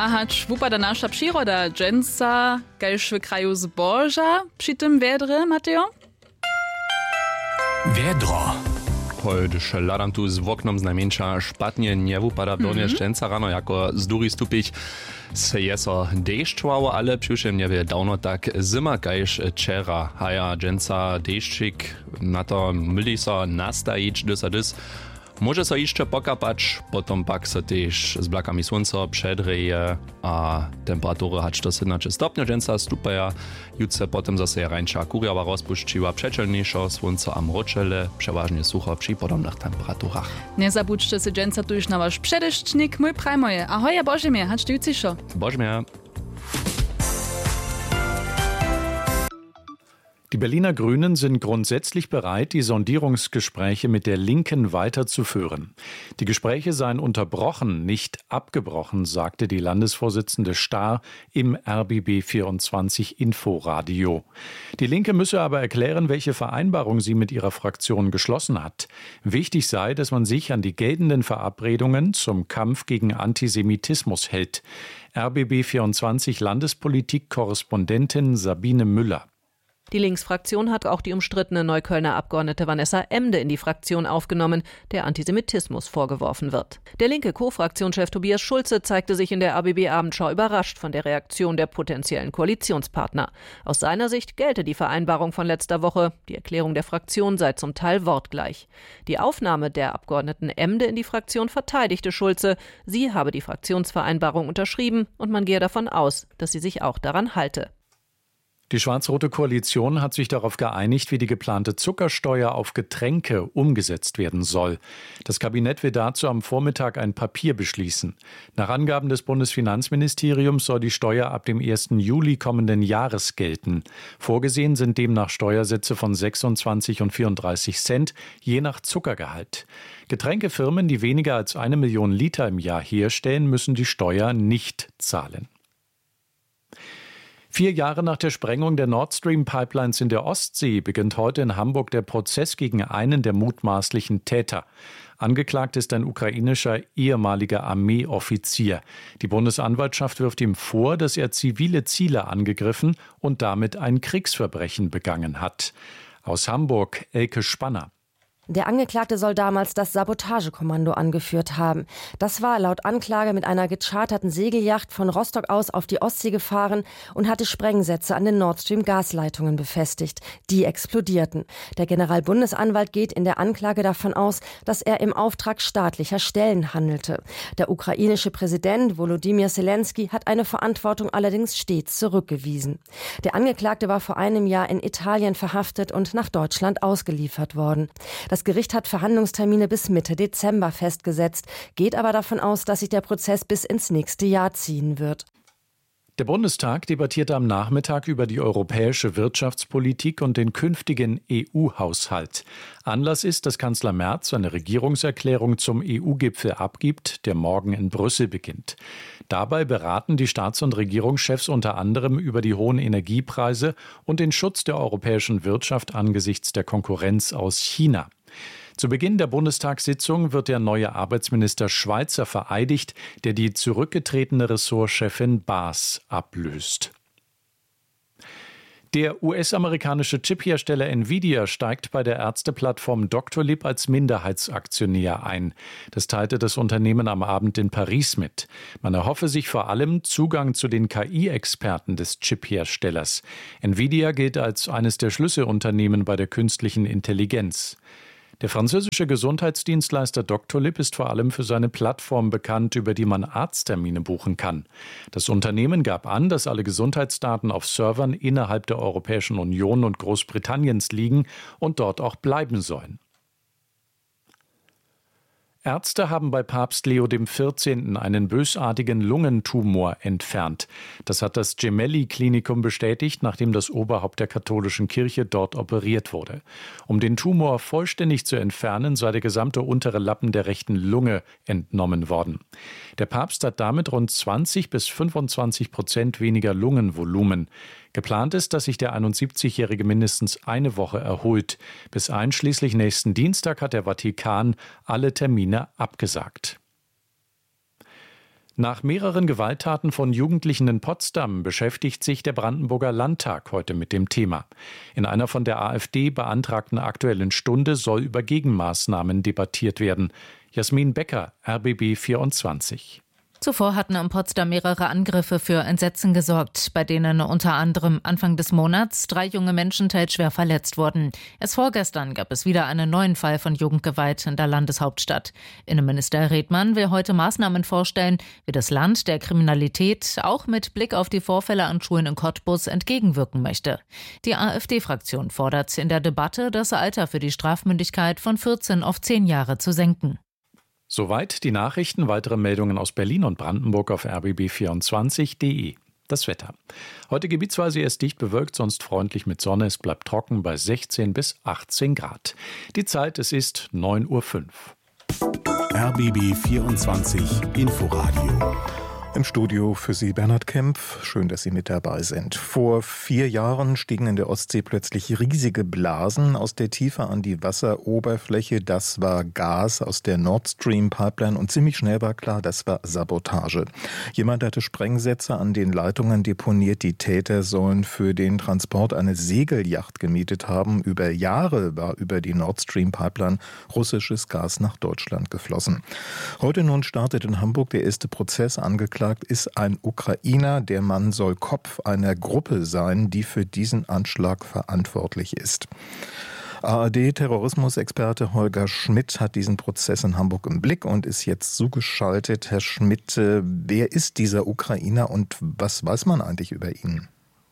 Aha, wupada nasza przyroda, dżęca, gajsz w kraju zboża przy tym wiedrze, Mateo? Wiedro. Heute ladam tu z oknom znajmniejsza szpatnie nie wupada dornie szczęca rano jako z duri stupić se jeso deszczowało, ale przyszłym nie wie dawno tak zima kajż czera. Haja dżęca deszczyk na to myli so nastajić dys. Może so jeszcze pokapać, potom pak se też z blakami słońca przedreje, a temperatury hać do 17 stopni dżęca stupaja. Jutce potem zase rańcza kurjawa rozpuszczyła przeczelniejszo słońce a mroczele, przeważnie sucho przy podobnych temperaturach. Nie zabudźcie se dżęca tu już na wasz przedeszcznik, mój prajmoje. Ahoj, Bożemie, hać ty jutciszo. Bożemie. Die Berliner Grünen sind grundsätzlich bereit, die Sondierungsgespräche mit der Linken weiterzuführen. Die Gespräche seien unterbrochen, nicht abgebrochen, sagte die Landesvorsitzende Stahr im RBB24 Inforadio. Die Linke müsse aber erklären, welche Vereinbarung sie mit ihrer Fraktion geschlossen hat. Wichtig sei, dass man sich an die geltenden Verabredungen zum Kampf gegen Antisemitismus hält. RBB24 Landespolitik-Korrespondentin Sabine Müller. Die Linksfraktion hat auch die umstrittene Neuköllner Abgeordnete Vanessa Emde in die Fraktion aufgenommen, der Antisemitismus vorgeworfen wird. Der linke Co-Fraktionschef Tobias Schulze zeigte sich in der RBB-Abendschau überrascht von der Reaktion der potenziellen Koalitionspartner. Aus seiner Sicht gelte die Vereinbarung von letzter Woche. Die Erklärung der Fraktion sei zum Teil wortgleich. Die Aufnahme der Abgeordneten Emde in die Fraktion verteidigte Schulze. Sie habe die Fraktionsvereinbarung unterschrieben und man gehe davon aus, dass sie sich auch daran halte. Die schwarz-rote Koalition hat sich darauf geeinigt, wie die geplante Zuckersteuer auf Getränke umgesetzt werden soll. Das Kabinett will dazu am Vormittag ein Papier beschließen. Nach Angaben des Bundesfinanzministeriums soll die Steuer ab dem 1. Juli kommenden Jahres gelten. Vorgesehen sind demnach Steuersätze von 26 und 34 Cent, je nach Zuckergehalt. Getränkefirmen, die weniger als 1 Million Liter im Jahr herstellen, müssen die Steuer nicht zahlen. 4 Jahre nach der Sprengung der Nord Stream-Pipelines in der Ostsee beginnt heute in Hamburg der Prozess gegen einen der mutmaßlichen Täter. Angeklagt ist ein ukrainischer ehemaliger Armeeoffizier. Die Bundesanwaltschaft wirft ihm vor, dass er zivile Ziele angegriffen und damit ein Kriegsverbrechen begangen hat. Aus Hamburg, Elke Spanner. Der Angeklagte soll damals das Sabotagekommando angeführt haben. Das war laut Anklage mit einer gecharterten Segelyacht von Rostock aus auf die Ostsee gefahren und hatte Sprengsätze an den Nord Stream Gasleitungen befestigt. Die explodierten. Der Generalbundesanwalt geht in der Anklage davon aus, dass er im Auftrag staatlicher Stellen handelte. Der ukrainische Präsident Volodymyr Zelensky hat eine Verantwortung allerdings stets zurückgewiesen. Der Angeklagte war vor einem Jahr in Italien verhaftet und nach Deutschland ausgeliefert worden. Das Gericht hat Verhandlungstermine bis Mitte Dezember festgesetzt, geht aber davon aus, dass sich der Prozess bis ins nächste Jahr ziehen wird. Der Bundestag debattierte am Nachmittag über die europäische Wirtschaftspolitik und den künftigen EU-Haushalt. Anlass ist, dass Kanzler Merz eine Regierungserklärung zum EU-Gipfel abgibt, der morgen in Brüssel beginnt. Dabei beraten die Staats- und Regierungschefs unter anderem über die hohen Energiepreise und den Schutz der europäischen Wirtschaft angesichts der Konkurrenz aus China. Zu Beginn der Bundestagssitzung wird der neue Arbeitsminister Schweizer vereidigt, der die zurückgetretene Ressortchefin Baas ablöst. Der US-amerikanische Chiphersteller Nvidia steigt bei der Ärzteplattform Doctolib als Minderheitsaktionär ein. Das teilte das Unternehmen am Abend in Paris mit. Man erhoffe sich vor allem Zugang zu den KI-Experten des Chipherstellers. Nvidia gilt als eines der Schlüsselunternehmen bei der künstlichen Intelligenz. Der französische Gesundheitsdienstleister Doctolib ist vor allem für seine Plattform bekannt, über die man Arzttermine buchen kann. Das Unternehmen gab an, dass alle Gesundheitsdaten auf Servern innerhalb der Europäischen Union und Großbritanniens liegen und dort auch bleiben sollen. Ärzte haben bei Papst Leo XIV. Einen bösartigen Lungentumor entfernt. Das hat das Gemelli-Klinikum bestätigt, nachdem das Oberhaupt der katholischen Kirche dort operiert wurde. Um den Tumor vollständig zu entfernen, sei der gesamte untere Lappen der rechten Lunge entnommen worden. Der Papst hat damit rund 20-25% weniger Lungenvolumen. Geplant ist, dass sich der 71-Jährige mindestens eine Woche erholt. Bis einschließlich nächsten Dienstag hat der Vatikan alle Termine abgesagt. Nach mehreren Gewalttaten von Jugendlichen in Potsdam beschäftigt sich der Brandenburger Landtag heute mit dem Thema. In einer von der AfD beantragten Aktuellen Stunde soll über Gegenmaßnahmen debattiert werden. Jasmin Becker, RBB 24. Zuvor hatten in Potsdam mehrere Angriffe für Entsetzen gesorgt, bei denen unter anderem Anfang des Monats 3 junge Menschen teils schwer verletzt wurden. Erst vorgestern gab es wieder einen neuen Fall von Jugendgewalt in der Landeshauptstadt. Innenminister Redmann will heute Maßnahmen vorstellen, wie das Land der Kriminalität auch mit Blick auf die Vorfälle an Schulen in Cottbus entgegenwirken möchte. Die AfD-Fraktion fordert in der Debatte, das Alter für die Strafmündigkeit von 14 auf 10 Jahre zu senken. Soweit die Nachrichten. Weitere Meldungen aus Berlin und Brandenburg auf rbb24.de. Das Wetter. Heute gebietsweise erst dicht bewölkt, sonst freundlich mit Sonne. Es bleibt trocken bei 16 bis 18 Grad. Die Zeit, es ist 9:05 Uhr. RBB24 Inforadio. Im Studio für Sie Bernhard Kempf. Schön, dass Sie mit dabei sind. Vor 4 Jahren stiegen in der Ostsee plötzlich riesige Blasen aus der Tiefe an die Wasseroberfläche. Das war Gas aus der Nord Stream Pipeline und ziemlich schnell war klar, das war Sabotage. Jemand hatte Sprengsätze an den Leitungen deponiert. Die Täter sollen für den Transport eine Segelyacht gemietet haben. Über Jahre war über die Nord Stream Pipeline russisches Gas nach Deutschland geflossen. Heute nun startet in Hamburg der erste Prozess. Angeklagt ist ein Ukrainer. Der Mann soll Kopf einer Gruppe sein, die für diesen Anschlag verantwortlich ist. ARD-Terrorismusexperte Holger Schmidt hat diesen Prozess in Hamburg im Blick und ist jetzt zugeschaltet. Herr Schmidt, wer ist dieser Ukrainer und was weiß man eigentlich über ihn?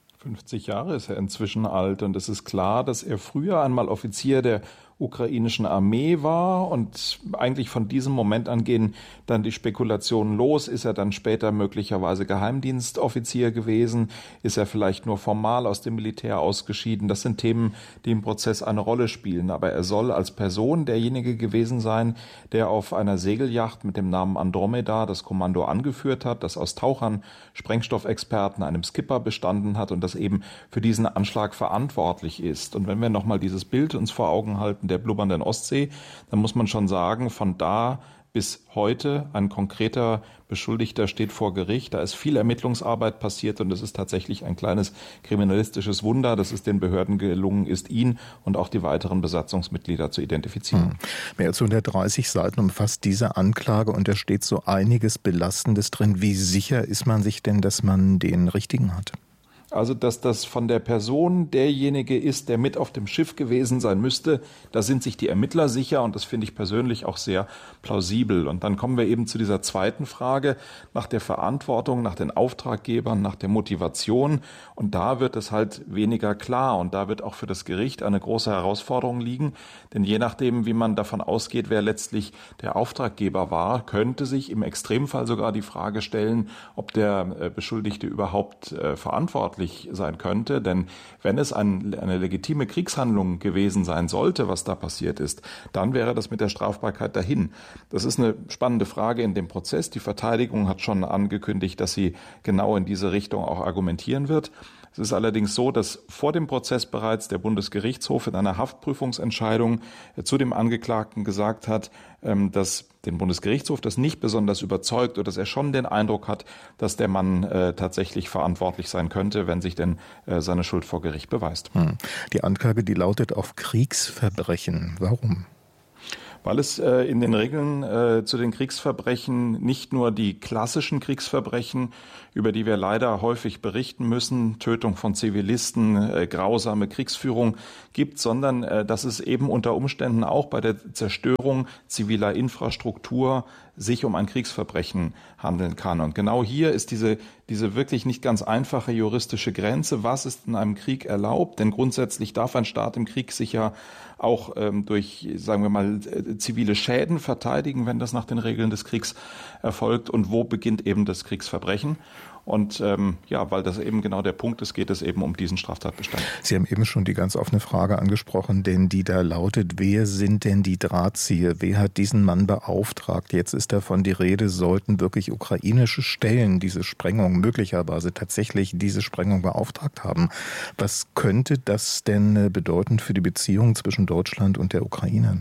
50 Jahre ist er inzwischen alt und es ist klar, dass er früher einmal Offizier der ukrainischen Armee war und eigentlich von diesem Moment an gehen dann die Spekulationen los. Ist er dann später möglicherweise Geheimdienstoffizier gewesen? Ist er vielleicht nur formal aus dem Militär ausgeschieden? Das sind Themen, die im Prozess eine Rolle spielen. Aber er soll als Person derjenige gewesen sein, der auf einer Segelyacht mit dem Namen Andromeda das Kommando angeführt hat, das aus Tauchern, Sprengstoffexperten, einem Skipper bestanden hat und das eben für diesen Anschlag verantwortlich ist. Und wenn wir nochmal dieses Bild uns vor Augen halten, der blubbernden Ostsee, dann muss man schon sagen, von da bis heute ein konkreter Beschuldigter steht vor Gericht. Da ist viel Ermittlungsarbeit passiert und es ist tatsächlich ein kleines kriminalistisches Wunder, dass es den Behörden gelungen ist, ihn und auch die weiteren Besatzungsmitglieder zu identifizieren. Mehr als 130 Seiten umfasst diese Anklage und da steht so einiges Belastendes drin. Wie sicher ist man sich denn, dass man den Richtigen hat? Also, dass das von der Person derjenige ist, der mit auf dem Schiff gewesen sein müsste, da sind sich die Ermittler sicher und das finde ich persönlich auch sehr plausibel. Und dann kommen wir eben zu dieser zweiten Frage nach der Verantwortung, nach den Auftraggebern, nach der Motivation. Und da wird es halt weniger klar und da wird auch für das Gericht eine große Herausforderung liegen. Denn je nachdem, wie man davon ausgeht, wer letztlich der Auftraggeber war, könnte sich im Extremfall sogar die Frage stellen, ob der Beschuldigte überhaupt verantwortlich sein könnte, denn wenn es eine legitime Kriegshandlung gewesen sein sollte, was da passiert ist, dann wäre das mit der Strafbarkeit dahin. Das ist eine spannende Frage in dem Prozess. Die Verteidigung hat schon angekündigt, dass sie genau in diese Richtung auch argumentieren wird. Es ist allerdings so, dass vor dem Prozess bereits der Bundesgerichtshof in einer Haftprüfungsentscheidung zu dem Angeklagten gesagt hat, dass den Bundesgerichtshof das nicht besonders überzeugt oder dass er schon den Eindruck hat, dass der Mann tatsächlich verantwortlich sein könnte, wenn sich denn seine Schuld vor Gericht beweist. Die Anklage, die lautet auf Kriegsverbrechen. Warum? Weil es in den Regeln zu den Kriegsverbrechen nicht nur die klassischen Kriegsverbrechen, über die wir leider häufig berichten müssen, Tötung von Zivilisten, grausame Kriegsführung gibt, sondern dass es eben unter Umständen auch bei der Zerstörung ziviler Infrastruktur sich um ein Kriegsverbrechen handeln kann. Und genau hier ist diese wirklich nicht ganz einfache juristische Grenze. Was ist in einem Krieg erlaubt? Denn grundsätzlich darf ein Staat im Krieg sich ja auch durch, sagen wir mal, zivile Schäden verteidigen, wenn das nach den Regeln des Kriegs erfolgt. Und wo beginnt eben das Kriegsverbrechen? Und weil das eben genau der Punkt ist, geht es eben um diesen Straftatbestand. Sie haben eben schon die ganz offene Frage angesprochen, denn die da lautet, wer sind denn die Drahtzieher? Wer hat diesen Mann beauftragt? Jetzt ist davon die Rede, sollten wirklich ukrainische Stellen diese Sprengung möglicherweise tatsächlich diese Sprengung beauftragt haben. Was könnte das denn bedeuten für die Beziehung zwischen Deutschland und der Ukraine?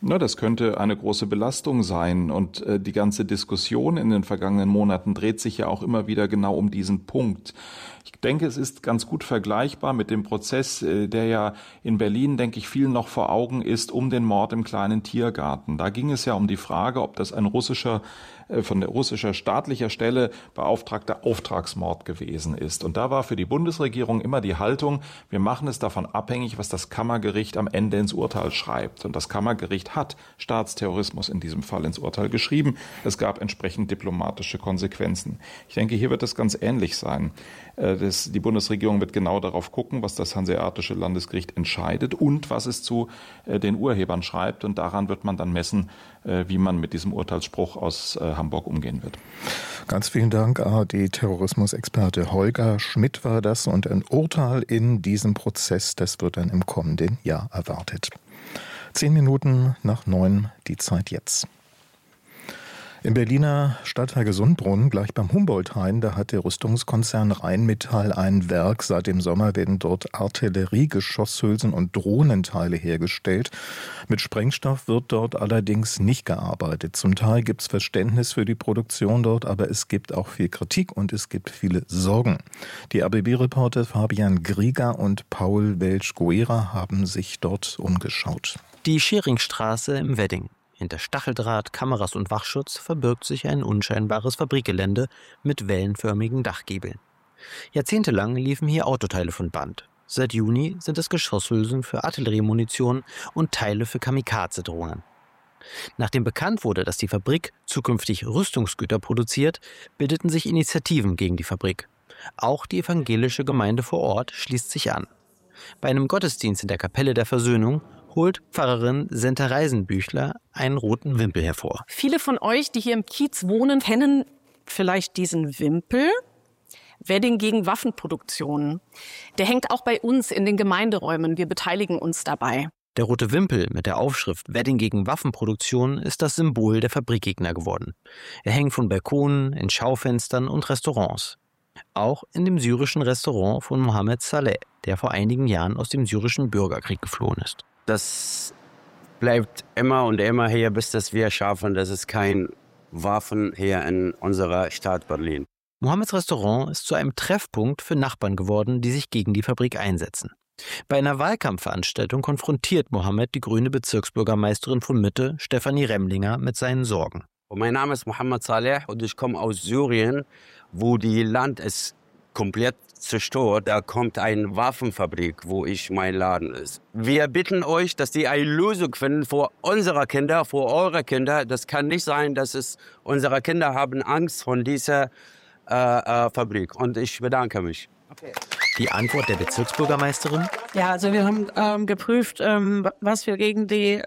Na, das könnte eine große Belastung sein und die ganze Diskussion in den vergangenen Monaten dreht sich ja auch immer wieder genau um diesen Punkt. Ich denke, es ist ganz gut vergleichbar mit dem Prozess, der ja in Berlin, denke ich, vielen noch vor Augen ist, um den Mord im kleinen Tiergarten. Da ging es ja um die Frage, ob das ein von der russischer staatlicher Stelle beauftragter Auftragsmord gewesen ist. Und da war für die Bundesregierung immer die Haltung, wir machen es davon abhängig, was das Kammergericht am Ende ins Urteil schreibt. Und das Kammergericht hat Staatsterrorismus in diesem Fall ins Urteil geschrieben. Es gab entsprechend diplomatische Konsequenzen. Ich denke, hier wird es ganz ähnlich sein. Die Bundesregierung wird genau darauf gucken, was das Hanseatische Landesgericht entscheidet und was es zu den Urhebern schreibt. Und daran wird man dann messen, wie man mit diesem Urteilsspruch aus Hamburg umgehen wird. Ganz vielen Dank, ARD-Terrorismusexperte Holger Schmidt war das. Und ein Urteil in diesem Prozess, das wird dann im kommenden Jahr erwartet. 10 Minuten nach 9, die Zeit jetzt. Im Berliner Stadtteil Gesundbrunnen, gleich beim Humboldt-Hain, da hat der Rüstungskonzern Rheinmetall ein Werk. Seit dem Sommer werden dort Artilleriegeschosshülsen und Drohnenteile hergestellt. Mit Sprengstoff wird dort allerdings nicht gearbeitet. Zum Teil gibt es Verständnis für die Produktion dort, aber es gibt auch viel Kritik und es gibt viele Sorgen. Die RBB-Reporter Fabian Grieger und Paul Welsch-Guerra haben sich dort umgeschaut. Die Scheringstraße im Wedding. Hinter Stacheldraht, Kameras und Wachschutz verbirgt sich ein unscheinbares Fabrikgelände mit wellenförmigen Dachgiebeln. Jahrzehntelang liefen hier Autoteile von Band. Seit Juni sind es Geschosshülsen für Artilleriemunition und Teile für Kamikaze-Drohnen. Nachdem bekannt wurde, dass die Fabrik zukünftig Rüstungsgüter produziert, bildeten sich Initiativen gegen die Fabrik. Auch die evangelische Gemeinde vor Ort schließt sich an. Bei einem Gottesdienst in der Kapelle der Versöhnung holt Pfarrerin Senta Reisenbüchler einen roten Wimpel hervor. Viele von euch, die hier im Kiez wohnen, kennen vielleicht diesen Wimpel. Wedding gegen Waffenproduktion. Der hängt auch bei uns in den Gemeinderäumen. Wir beteiligen uns dabei. Der rote Wimpel mit der Aufschrift Wedding gegen Waffenproduktion ist das Symbol der Fabrikgegner geworden. Er hängt von Balkonen, in Schaufenstern und Restaurants. Auch in dem syrischen Restaurant von Mohammed Saleh, der vor einigen Jahren aus dem syrischen Bürgerkrieg geflohen ist. Das bleibt immer und immer hier, bis dass wir schaffen, dass es kein Waffen hier in unserer Stadt Berlin. Mohammeds Restaurant ist zu einem Treffpunkt für Nachbarn geworden, die sich gegen die Fabrik einsetzen. Bei einer Wahlkampfveranstaltung konfrontiert Mohammed die grüne Bezirksbürgermeisterin von Mitte, Stefanie Remlinger, mit seinen Sorgen. Mein Name ist Mohammed Saleh und ich komme aus Syrien, wo die Land ist komplett zerstört. Da kommt eine Waffenfabrik, wo mein Laden ist. Wir bitten euch, dass die eine Lösung finden für unsere Kinder, für eure Kinder. Das kann nicht sein, dass unsere Kinder haben Angst vor dieser Fabrik. Und ich bedanke mich. Okay. Die Antwort der Bezirksbürgermeisterin? Ja, also wir haben geprüft, was wir gegen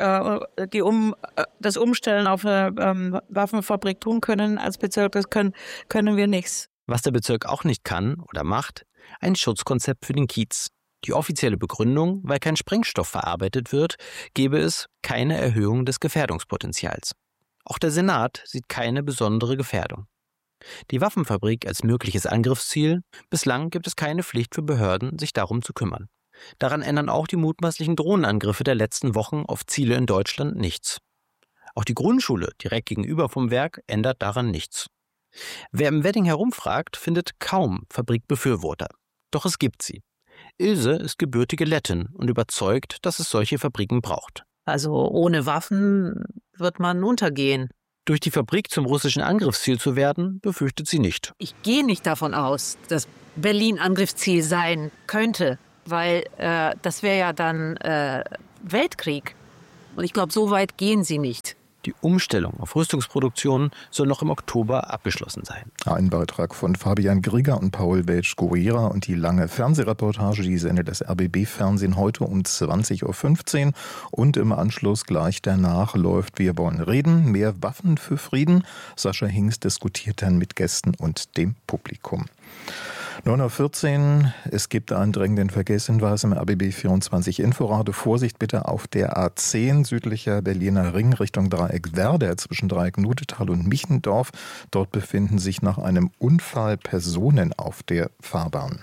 das Umstellen auf eine Waffenfabrik tun können. Als Bezirk, das können wir nichts. Was der Bezirk auch nicht kann oder macht, ein Schutzkonzept für den Kiez. Die offizielle Begründung, weil kein Sprengstoff verarbeitet wird, gebe es keine Erhöhung des Gefährdungspotenzials. Auch der Senat sieht keine besondere Gefährdung. Die Waffenfabrik als mögliches Angriffsziel, bislang gibt es keine Pflicht für Behörden, sich darum zu kümmern. Daran ändern auch die mutmaßlichen Drohnenangriffe der letzten Wochen auf Ziele in Deutschland nichts. Auch die Grundschule direkt gegenüber vom Werk ändert daran nichts. Wer im Wedding herumfragt, findet kaum Fabrikbefürworter. Doch es gibt sie. Ilse ist gebürtige Lettin und überzeugt, dass es solche Fabriken braucht. Also ohne Waffen wird man untergehen. Durch die Fabrik zum russischen Angriffsziel zu werden, befürchtet sie nicht. Ich gehe nicht davon aus, dass Berlin Angriffsziel sein könnte, weil das wäre ja dann Weltkrieg. Und ich glaube, so weit gehen sie nicht. Die Umstellung auf Rüstungsproduktion soll noch im Oktober abgeschlossen sein. Ein Beitrag von Fabian Grieger und Paul Welsch-Guerra und die lange Fernsehreportage, die sendet das RBB-Fernsehen heute um 20.15 Uhr und im Anschluss gleich danach läuft Wir wollen reden, mehr Waffen für Frieden. Sascha Hingst diskutiert dann mit Gästen und dem Publikum. 9.14 Uhr, es gibt einen dringenden Verkehrshinweis im RBB 24 Inforadio. Vorsicht bitte auf der A10 südlicher Berliner Ring Richtung Dreieck Werder zwischen Dreieck Nudetal und Michendorf. Dort befinden sich nach einem Unfall Personen auf der Fahrbahn.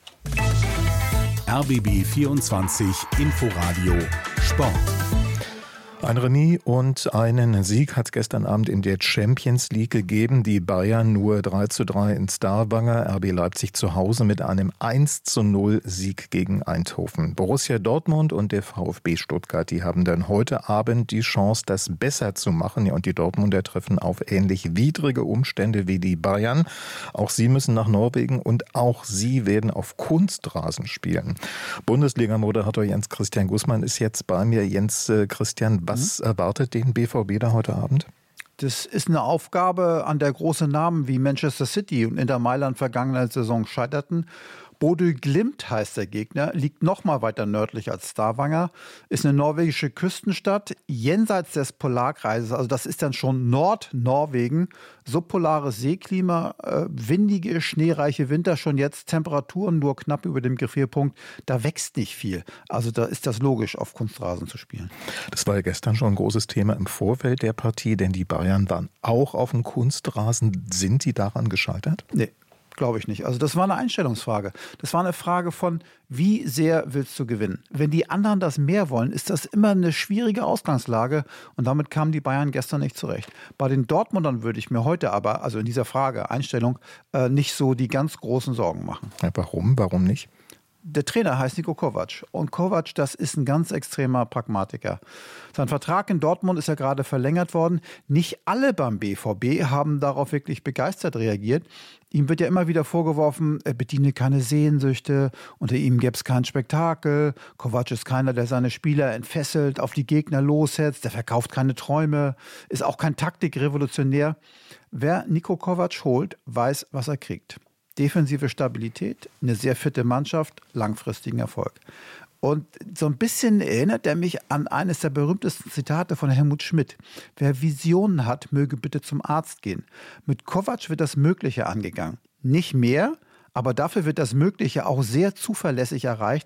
RBB 24 Inforadio Sport. Ein Remis und einen Sieg hat es gestern Abend in der Champions League gegeben. Die Bayern nur 3:3 in Stavanger, RB Leipzig zu Hause mit einem 1:0 Sieg gegen Eindhoven. Borussia Dortmund und der VfB Stuttgart, die haben dann heute Abend die Chance, das besser zu machen. Ja, und die Dortmunder treffen auf ähnlich widrige Umstände wie die Bayern. Auch sie müssen nach Norwegen und auch sie werden auf Kunstrasen spielen. Bundesliga-Moderator Jens Christian Gußmann ist jetzt bei mir. Jens Christian, was erwartet den BVB da heute Abend? Das ist eine Aufgabe, an der große Namen wie Manchester City und Inter Mailand vergangener Saison scheiterten. Bodø Glimt heißt der Gegner, liegt noch mal weiter nördlich als Stavanger, ist eine norwegische Küstenstadt, jenseits des Polarkreises, also das ist dann schon Nordnorwegen, subpolares Seeklima, windige, schneereiche Winter, schon jetzt Temperaturen nur knapp über dem Gefrierpunkt, da wächst nicht viel. Also da ist das logisch, auf Kunstrasen zu spielen. Das war ja gestern schon ein großes Thema im Vorfeld der Partie, denn die Bayern waren auch auf dem Kunstrasen. Sind die daran gescheitert? Nee. Glaube ich nicht. Also das war eine Einstellungsfrage. Das war eine Frage von, wie sehr willst du gewinnen? Wenn die anderen das mehr wollen, ist das immer eine schwierige Ausgangslage und damit kamen die Bayern gestern nicht zurecht. Bei den Dortmundern würde ich mir heute aber, also in dieser Frage, Einstellung, nicht so die ganz großen Sorgen machen. Ja, warum? Warum nicht? Der Trainer heißt Niko Kovac und Kovac, das ist ein ganz extremer Pragmatiker. Sein Vertrag in Dortmund ist ja gerade verlängert worden. Nicht alle beim BVB haben darauf wirklich begeistert reagiert. Ihm wird ja immer wieder vorgeworfen, er bediene keine Sehnsüchte, unter ihm gäbe es kein Spektakel. Kovac ist keiner, der seine Spieler entfesselt, auf die Gegner lossetzt, der verkauft keine Träume, ist auch kein Taktikrevolutionär. Wer Niko Kovac holt, weiß, was er kriegt. Defensive Stabilität, eine sehr fitte Mannschaft, langfristigen Erfolg. Und so ein bisschen erinnert er mich an eines der berühmtesten Zitate von Helmut Schmidt. Wer Visionen hat, möge bitte zum Arzt gehen. Mit Kovac wird das Mögliche angegangen. Nicht mehr, aber dafür wird das Mögliche auch sehr zuverlässig erreicht.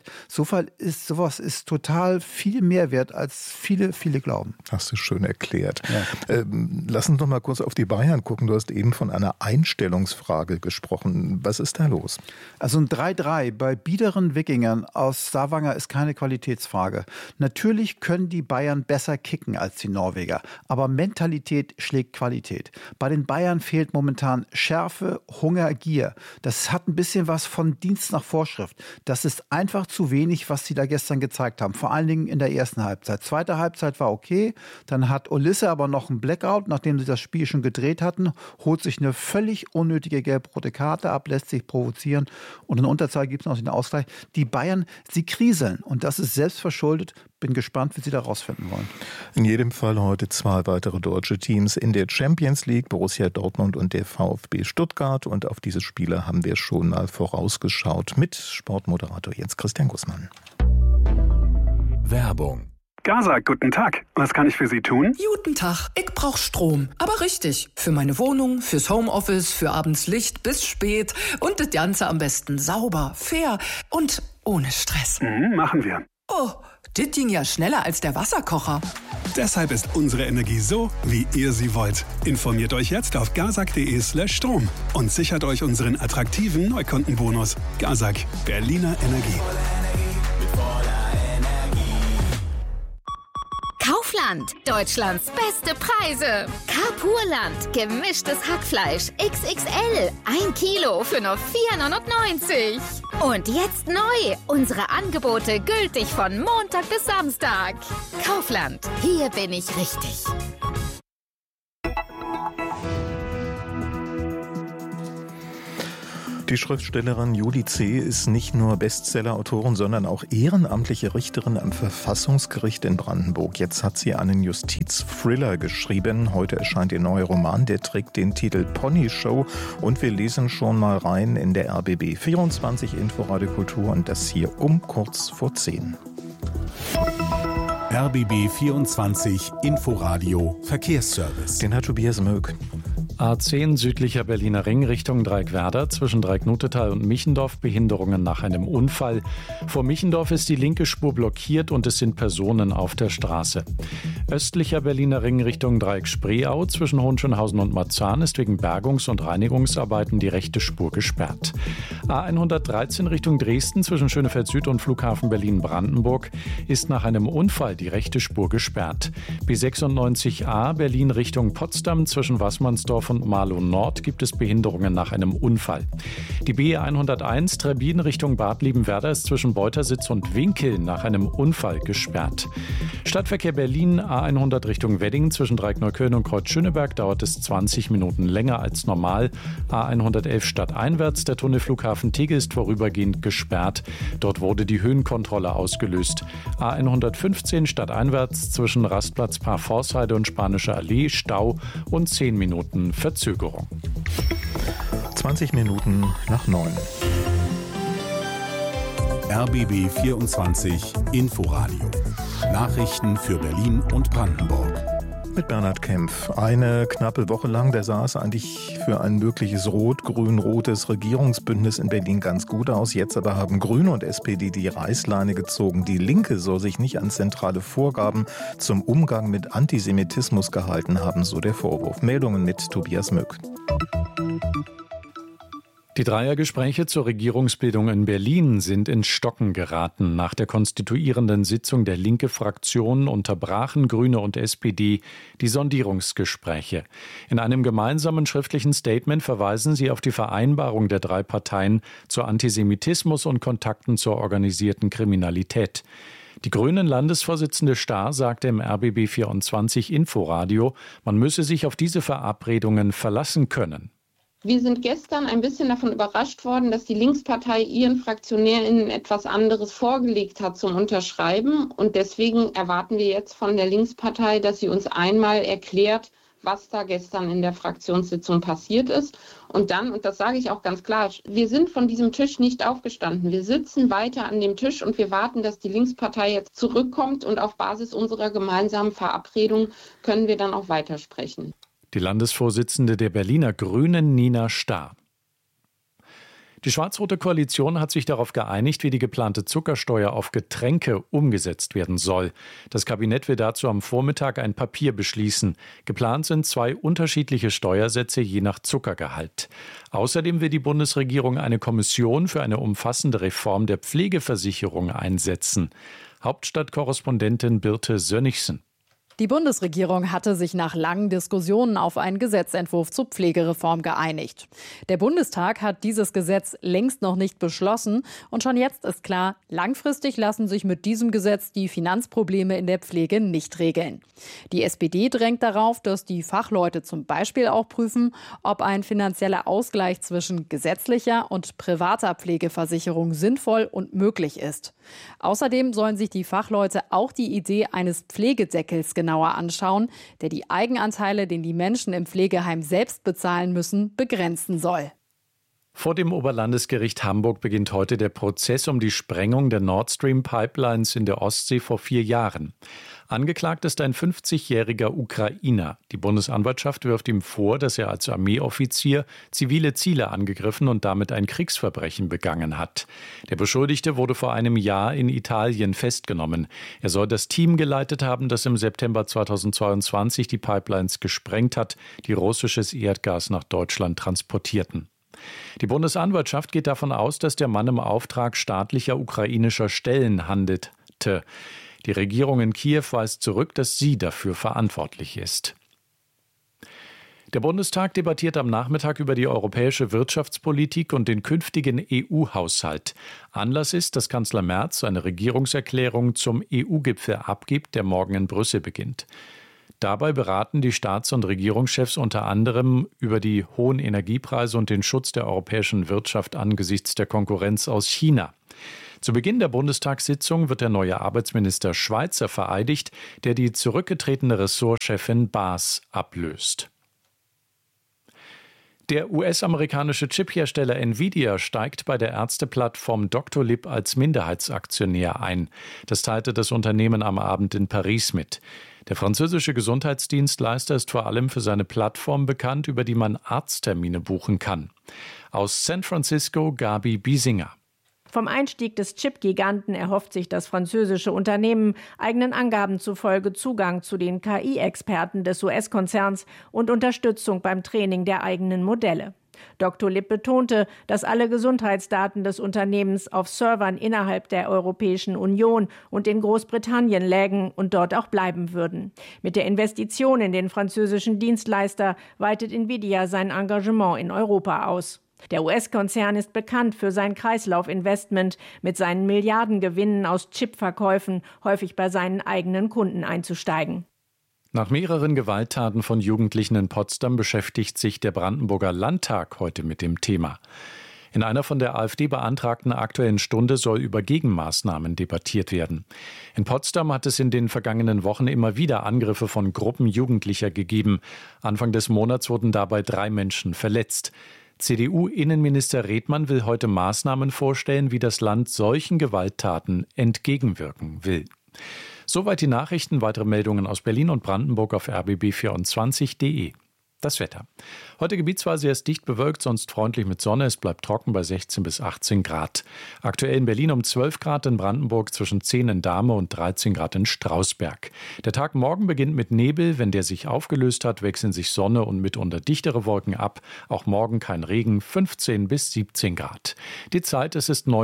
Sowas ist total viel mehr wert, als viele glauben. Hast du schön erklärt. Ja. Lass uns doch mal kurz auf die Bayern gucken. Du hast eben von einer Einstellungsfrage gesprochen. Was ist da los? Also ein 3:3 bei biederen Wikingern aus Stavanger ist keine Qualitätsfrage. Natürlich können die Bayern besser kicken als die Norweger, aber Mentalität schlägt Qualität. Bei den Bayern fehlt momentan Schärfe, Hunger, Gier. Das hat ein bisschen was von Dienst nach Vorschrift. Das ist einfach zu wenig, was sie da gestern gezeigt haben. Vor allen Dingen in der ersten Halbzeit. Zweite Halbzeit war okay. Dann hat Olisse aber noch einen Blackout, nachdem sie das Spiel schon gedreht hatten, holt sich eine völlig unnötige gelb-rote Karte ab, lässt sich provozieren und in Unterzahl gibt es noch den Ausgleich. Die Bayern, sie kriseln und das ist selbstverschuldet. Bin gespannt, wie sie da rausfinden wollen. In jedem Fall heute 2 weitere deutsche Teams in der Champions League, Borussia Dortmund und der VfB Stuttgart. Und auf diese Spiele haben wir schon mal vorausgeschaut mit Sportmoderator Jens Christian Gußmann. Werbung. Gazak, guten Tag. Was kann ich für Sie tun? Guten Tag. Ich brauch Strom. Aber richtig. Für meine Wohnung, fürs Homeoffice, für abends Licht bis spät. Und das Ganze am besten sauber, fair und ohne Stress. Machen wir. Oh, das ging ja schneller als der Wasserkocher. Deshalb ist unsere Energie so, wie ihr sie wollt. Informiert euch jetzt auf gazak.de/Strom und sichert euch unseren attraktiven Neukundenbonus. Gazak, Berliner Energie. Kaufland, Deutschlands beste Preise. Carpurland, gemischtes Hackfleisch XXL, 1 Kilo für nur 4,99 €. Und jetzt neu, unsere Angebote gültig von Montag bis Samstag. Kaufland, hier bin ich richtig. Die Schriftstellerin Julie C. ist nicht nur Bestseller-Autorin, sondern auch ehrenamtliche Richterin am Verfassungsgericht in Brandenburg. Jetzt hat sie einen Justiz-Thriller geschrieben. Heute erscheint ihr neuer Roman, der trägt den Titel Pony Show. Und wir lesen schon mal rein in der RBB 24 Inforadio Kultur und das hier um kurz vor 10. RBB 24 Inforadio Verkehrsservice. Den hat Tobias Möck. A10 südlicher Berliner Ring Richtung Dreieckwerder zwischen Dreiecknutetal und Michendorf Behinderungen nach einem Unfall. Vor Michendorf ist die linke Spur blockiert und es sind Personen auf der Straße. Östlicher Berliner Ring Richtung Dreieck-Spreeau zwischen Hohenschönhausen und Marzahn ist wegen Bergungs- und Reinigungsarbeiten die rechte Spur gesperrt. A113 Richtung Dresden zwischen Schönefeld Süd und Flughafen Berlin-Brandenburg ist nach einem Unfall die rechte Spur gesperrt. B96A Berlin Richtung Potsdam zwischen Wassmannsdorf und Marlow Nord gibt es Behinderungen nach einem Unfall. Die B101 Trebin Richtung Bad Liebenwerda ist zwischen Beutersitz und Winkel nach einem Unfall gesperrt. Stadtverkehr Berlin A100 Richtung Wedding zwischen Dreieckneukölln und Kreuz-Schöneberg dauert es 20 Minuten länger als normal. A111 stadteinwärts, der Tunnelflughafen Tegel ist vorübergehend gesperrt. Dort wurde die Höhenkontrolle ausgelöst. A115 stadteinwärts zwischen Rastplatz Paar-Forstheide und Spanische Allee Stau und 10 Minuten Verzögerung. 20 Minuten nach 9. RBB 24 Inforadio. Nachrichten für Berlin und Brandenburg. Mit Bernhard Kempf. Eine knappe Woche lang, da sah es eigentlich für ein mögliches rot-grün-rotes Regierungsbündnis in Berlin ganz gut aus. Jetzt aber haben Grüne und SPD die Reißleine gezogen. Die Linke soll sich nicht an zentrale Vorgaben zum Umgang mit Antisemitismus gehalten haben, so der Vorwurf. Meldungen mit Tobias Mück. Die Dreiergespräche zur Regierungsbildung in Berlin sind ins Stocken geraten. Nach der konstituierenden Sitzung der Linke-Fraktion unterbrachen Grüne und SPD die Sondierungsgespräche. In einem gemeinsamen schriftlichen Statement verweisen sie auf die Vereinbarung der drei Parteien zu Antisemitismus und Kontakten zur organisierten Kriminalität. Die Grünen-Landesvorsitzende Stahr sagte im RBB 24 Inforadio, man müsse sich auf diese Verabredungen verlassen können. Wir sind gestern ein bisschen davon überrascht worden, dass die Linkspartei ihren FraktionärInnen etwas anderes vorgelegt hat zum Unterschreiben. Und deswegen erwarten wir jetzt von der Linkspartei, dass sie uns einmal erklärt, was da gestern in der Fraktionssitzung passiert ist. Und dann, und das sage ich auch ganz klar, wir sind von diesem Tisch nicht aufgestanden. Wir sitzen weiter an dem Tisch und wir warten, dass die Linkspartei jetzt zurückkommt. Und auf Basis unserer gemeinsamen Verabredung können wir dann auch weitersprechen. Die Landesvorsitzende der Berliner Grünen, Nina Stahr. Die schwarz-rote Koalition hat sich darauf geeinigt, wie die geplante Zuckersteuer auf Getränke umgesetzt werden soll. Das Kabinett will dazu am Vormittag ein Papier beschließen. Geplant sind 2 unterschiedliche Steuersätze je nach Zuckergehalt. Außerdem will die Bundesregierung eine Kommission für eine umfassende Reform der Pflegeversicherung einsetzen. Hauptstadtkorrespondentin Birte Sönnigsen. Die Bundesregierung hatte sich nach langen Diskussionen auf einen Gesetzentwurf zur Pflegereform geeinigt. Der Bundestag hat dieses Gesetz längst noch nicht beschlossen und schon jetzt ist klar, langfristig lassen sich mit diesem Gesetz die Finanzprobleme in der Pflege nicht regeln. Die SPD drängt darauf, dass die Fachleute zum Beispiel auch prüfen, ob ein finanzieller Ausgleich zwischen gesetzlicher und privater Pflegeversicherung sinnvoll und möglich ist. Außerdem sollen sich die Fachleute auch die Idee eines Pflegedeckels genauer anschauen, der die Eigenanteile, den die Menschen im Pflegeheim selbst bezahlen müssen, begrenzen soll. Vor dem Oberlandesgericht Hamburg beginnt heute der Prozess um die Sprengung der Nord Stream Pipelines in der Ostsee vor 4 Jahren. Angeklagt ist ein 50-jähriger Ukrainer. Die Bundesanwaltschaft wirft ihm vor, dass er als Armeeoffizier zivile Ziele angegriffen und damit ein Kriegsverbrechen begangen hat. Der Beschuldigte wurde vor einem Jahr in Italien festgenommen. Er soll das Team geleitet haben, das im September 2022 die Pipelines gesprengt hat, die russisches Erdgas nach Deutschland transportierten. Die Bundesanwaltschaft geht davon aus, dass der Mann im Auftrag staatlicher ukrainischer Stellen handelte. Die Regierung in Kiew weist zurück, dass sie dafür verantwortlich ist. Der Bundestag debattiert am Nachmittag über die europäische Wirtschaftspolitik und den künftigen EU-Haushalt. Anlass ist, dass Kanzler Merz eine Regierungserklärung zum EU-Gipfel abgibt, der morgen in Brüssel beginnt. Dabei beraten die Staats- und Regierungschefs unter anderem über die hohen Energiepreise und den Schutz der europäischen Wirtschaft angesichts der Konkurrenz aus China. Zu Beginn der Bundestagssitzung wird der neue Arbeitsminister Schweizer vereidigt, der die zurückgetretene Ressortchefin Baas ablöst. Der US-amerikanische Chiphersteller Nvidia steigt bei der Ärzteplattform Doctolib als Minderheitsaktionär ein. Das teilte das Unternehmen am Abend in Paris mit. Der französische Gesundheitsdienstleister ist vor allem für seine Plattform bekannt, über die man Arzttermine buchen kann. Aus San Francisco Gabi Biesinger. Vom Einstieg des Chip-Giganten erhofft sich das französische Unternehmen eigenen Angaben zufolge Zugang zu den KI-Experten des US-Konzerns und Unterstützung beim Training der eigenen Modelle. Doctolib betonte, dass alle Gesundheitsdaten des Unternehmens auf Servern innerhalb der Europäischen Union und in Großbritannien lägen und dort auch bleiben würden. Mit der Investition in den französischen Dienstleister weitet Nvidia sein Engagement in Europa aus. Der US-Konzern ist bekannt für sein Kreislaufinvestment, mit seinen Milliardengewinnen aus Chipverkäufen häufig bei seinen eigenen Kunden einzusteigen. Nach mehreren Gewalttaten von Jugendlichen in Potsdam beschäftigt sich der Brandenburger Landtag heute mit dem Thema. In einer von der AfD beantragten Aktuellen Stunde soll über Gegenmaßnahmen debattiert werden. In Potsdam hat es in den vergangenen Wochen immer wieder Angriffe von Gruppen Jugendlicher gegeben. Anfang des Monats wurden dabei 3 Menschen verletzt. CDU-Innenminister Redmann will heute Maßnahmen vorstellen, wie das Land solchen Gewalttaten entgegenwirken will. Soweit die Nachrichten. Weitere Meldungen aus Berlin und Brandenburg auf rbb24.de. Das Wetter. Heute gebietsweise erst dicht bewölkt, sonst freundlich mit Sonne. Es bleibt trocken bei 16 bis 18 Grad. Aktuell in Berlin um 12 Grad, in Brandenburg zwischen 10 in Dahme und 13 Grad in Strausberg. Der Tag morgen beginnt mit Nebel. Wenn der sich aufgelöst hat, wechseln sich Sonne und mitunter dichtere Wolken ab. Auch morgen kein Regen, 15 bis 17 Grad. Die Zeit, es ist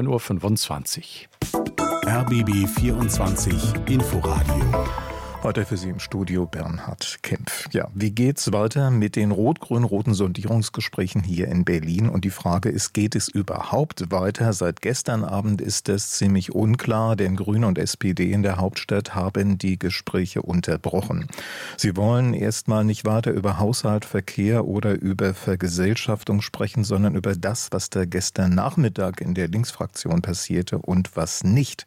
9.25 Uhr. RBB 24 Inforadio. Heute für Sie im Studio Bernhard Kempf. Ja, wie geht's weiter mit den rot-grün-roten Sondierungsgesprächen hier in Berlin? Und die Frage ist, geht es überhaupt weiter? Seit gestern Abend ist es ziemlich unklar, denn Grüne und SPD in der Hauptstadt haben die Gespräche unterbrochen. Sie wollen erstmal nicht weiter über Haushalt, Verkehr oder über Vergesellschaftung sprechen, sondern über das, was da gestern Nachmittag in der Linksfraktion passierte und was nicht.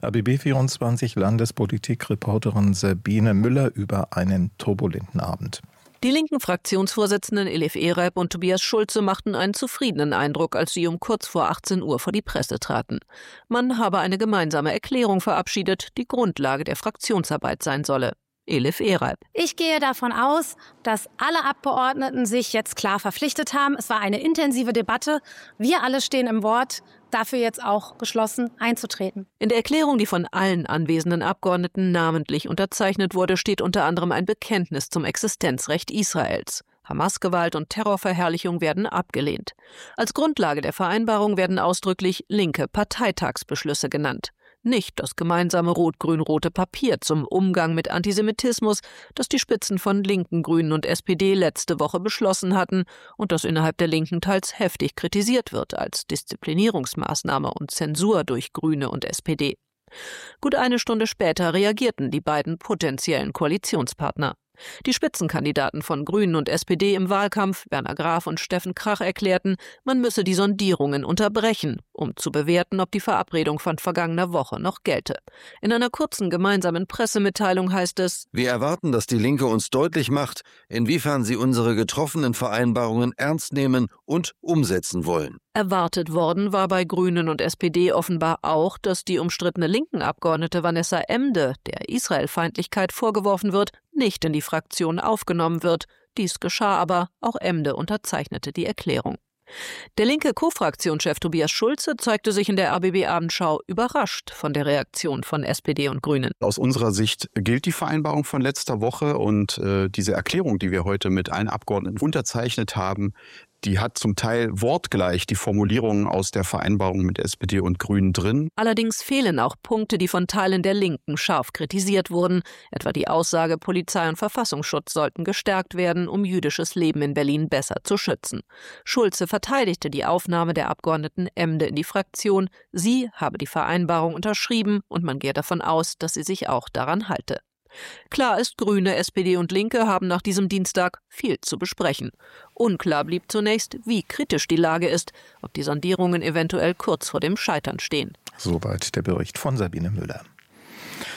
RBB24 Landespolitik-Reporterin Sabine Müller über einen turbulenten Abend. Die linken Fraktionsvorsitzenden Elif Ereib und Tobias Schulze machten einen zufriedenen Eindruck, als sie um kurz vor 18 Uhr vor die Presse traten. Man habe eine gemeinsame Erklärung verabschiedet, die Grundlage der Fraktionsarbeit sein solle. Elif Ereib. Ich gehe davon aus, dass alle Abgeordneten sich jetzt klar verpflichtet haben. Es war eine intensive Debatte. Wir alle stehen im Wort, dafür jetzt auch geschlossen einzutreten. In der Erklärung, die von allen anwesenden Abgeordneten namentlich unterzeichnet wurde, steht unter anderem ein Bekenntnis zum Existenzrecht Israels. Hamas-Gewalt und Terrorverherrlichung werden abgelehnt. Als Grundlage der Vereinbarung werden ausdrücklich linke Parteitagsbeschlüsse genannt. Nicht das gemeinsame rot-grün-rote Papier zum Umgang mit Antisemitismus, das die Spitzen von Linken, Grünen und SPD letzte Woche beschlossen hatten und das innerhalb der Linken teils heftig kritisiert wird als Disziplinierungsmaßnahme und Zensur durch Grüne und SPD. Gut eine Stunde später reagierten die beiden potenziellen Koalitionspartner. Die Spitzenkandidaten von Grünen und SPD im Wahlkampf, Werner Graf und Steffen Krach, erklärten, man müsse die Sondierungen unterbrechen, um zu bewerten, ob die Verabredung von vergangener Woche noch gelte. In einer kurzen gemeinsamen Pressemitteilung heißt es: Wir erwarten, dass die Linke uns deutlich macht, inwiefern sie unsere getroffenen Vereinbarungen ernst nehmen und umsetzen wollen. Erwartet worden war bei Grünen und SPD offenbar auch, dass die umstrittene linken Abgeordnete Vanessa Emde, der Israelfeindlichkeit vorgeworfen wird, nicht in die Fraktion aufgenommen wird. Dies geschah aber, auch Emde unterzeichnete die Erklärung. Der linke Co-Fraktionschef Tobias Schulze zeigte sich in der RBB-Abendschau überrascht von der Reaktion von SPD und Grünen. Aus unserer Sicht gilt die Vereinbarung von letzter Woche und diese Erklärung, die wir heute mit allen Abgeordneten unterzeichnet haben, die hat zum Teil wortgleich die Formulierungen aus der Vereinbarung mit SPD und Grünen drin. Allerdings fehlen auch Punkte, die von Teilen der Linken scharf kritisiert wurden, etwa die Aussage, Polizei und Verfassungsschutz sollten gestärkt werden, um jüdisches Leben in Berlin besser zu schützen. Schulze verteidigte die Aufnahme der Abgeordneten Emde in die Fraktion. Sie habe die Vereinbarung unterschrieben und man gehe davon aus, dass sie sich auch daran halte. Klar ist, Grüne, SPD und Linke haben nach diesem Dienstag viel zu besprechen. Unklar blieb zunächst, wie kritisch die Lage ist, ob die Sondierungen eventuell kurz vor dem Scheitern stehen. Soweit der Bericht von Sabine Müller.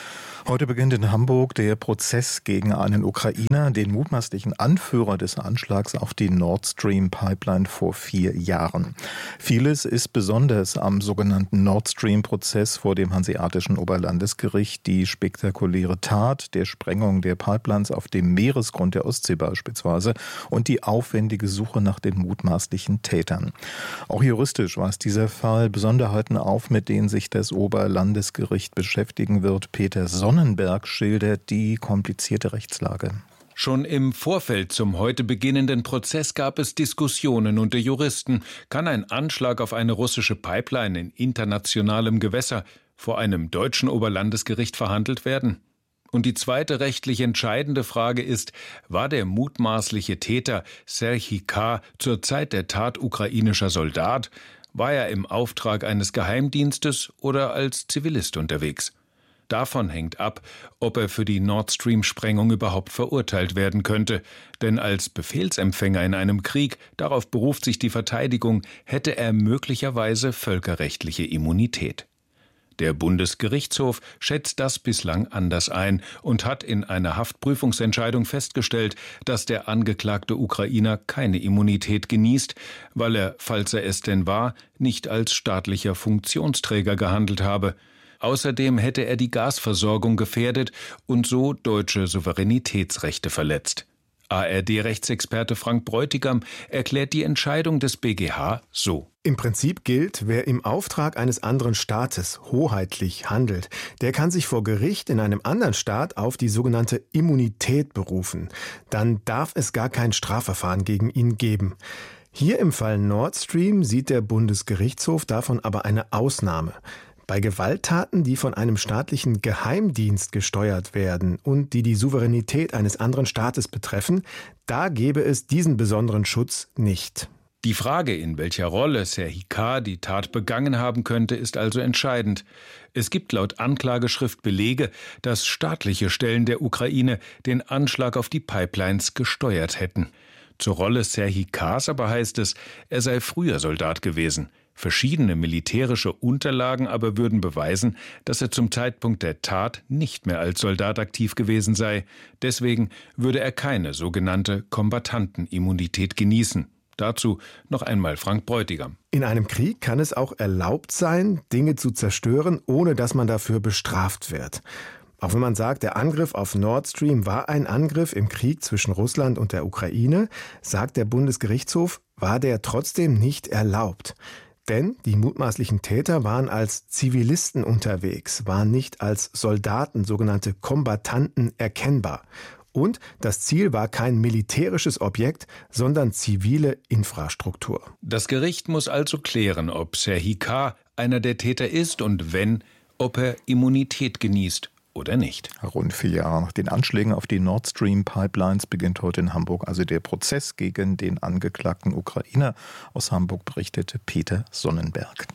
Heute beginnt in Hamburg der Prozess gegen einen Ukrainer, den mutmaßlichen Anführer des Anschlags auf die Nord Stream Pipeline vor 4 Jahren. Vieles ist besonders am sogenannten Nord Stream Prozess vor dem Hanseatischen Oberlandesgericht die spektakuläre Tat der Sprengung der Pipelines auf dem Meeresgrund der Ostsee beispielsweise und die aufwendige Suche nach den mutmaßlichen Tätern. Auch juristisch weist dieser Fall Besonderheiten auf, mit denen sich das Oberlandesgericht beschäftigen wird. Peter Sonnenberg schildert die komplizierte Rechtslage. Schon im Vorfeld zum heute beginnenden Prozess gab es Diskussionen unter Juristen. Kann ein Anschlag auf eine russische Pipeline in internationalem Gewässer vor einem deutschen Oberlandesgericht verhandelt werden? Und die zweite rechtlich entscheidende Frage ist, war der mutmaßliche Täter Serhij K. zur Zeit der Tat ukrainischer Soldat? War er im Auftrag eines Geheimdienstes oder als Zivilist unterwegs? Davon hängt ab, ob er für die Nord Stream-Sprengung überhaupt verurteilt werden könnte. Denn als Befehlsempfänger in einem Krieg, darauf beruft sich die Verteidigung, hätte er möglicherweise völkerrechtliche Immunität. Der Bundesgerichtshof schätzt das bislang anders ein und hat in einer Haftprüfungsentscheidung festgestellt, dass der angeklagte Ukrainer keine Immunität genießt, weil er, falls er es denn war, nicht als staatlicher Funktionsträger gehandelt habe. Außerdem hätte er die Gasversorgung gefährdet und so deutsche Souveränitätsrechte verletzt. ARD-Rechtsexperte Frank Bräutigam erklärt die Entscheidung des BGH so. Im Prinzip gilt, wer im Auftrag eines anderen Staates hoheitlich handelt, der kann sich vor Gericht in einem anderen Staat auf die sogenannte Immunität berufen. Dann darf es gar kein Strafverfahren gegen ihn geben. Hier im Fall Nord Stream sieht der Bundesgerichtshof davon aber eine Ausnahme. Bei Gewalttaten, die von einem staatlichen Geheimdienst gesteuert werden und die die Souveränität eines anderen Staates betreffen, da gäbe es diesen besonderen Schutz nicht. Die Frage, in welcher Rolle Serhij K. die Tat begangen haben könnte, ist also entscheidend. Es gibt laut Anklageschrift Belege, dass staatliche Stellen der Ukraine den Anschlag auf die Pipelines gesteuert hätten. Zur Rolle Serhij K.s aber heißt es, er sei früher Soldat gewesen. Verschiedene militärische Unterlagen aber würden beweisen, dass er zum Zeitpunkt der Tat nicht mehr als Soldat aktiv gewesen sei. Deswegen würde er keine sogenannte Kombattantenimmunität genießen. Dazu noch einmal Frank Bräutigam. In einem Krieg kann es auch erlaubt sein, Dinge zu zerstören, ohne dass man dafür bestraft wird. Auch wenn man sagt, der Angriff auf Nord Stream war ein Angriff im Krieg zwischen Russland und der Ukraine, sagt der Bundesgerichtshof, war der trotzdem nicht erlaubt. Denn die mutmaßlichen Täter waren als Zivilisten unterwegs, waren nicht als Soldaten, sogenannte Kombattanten, erkennbar. Und das Ziel war kein militärisches Objekt, sondern zivile Infrastruktur. Das Gericht muss also klären, ob Serhij K. einer der Täter ist und wenn, ob er Immunität genießt oder nicht. Rund 4 Jahre nach den Anschlägen auf die Nord Stream Pipelines beginnt heute in Hamburg also der Prozess gegen den angeklagten Ukrainer. Aus Hamburg berichtete Peter Sonnenberg.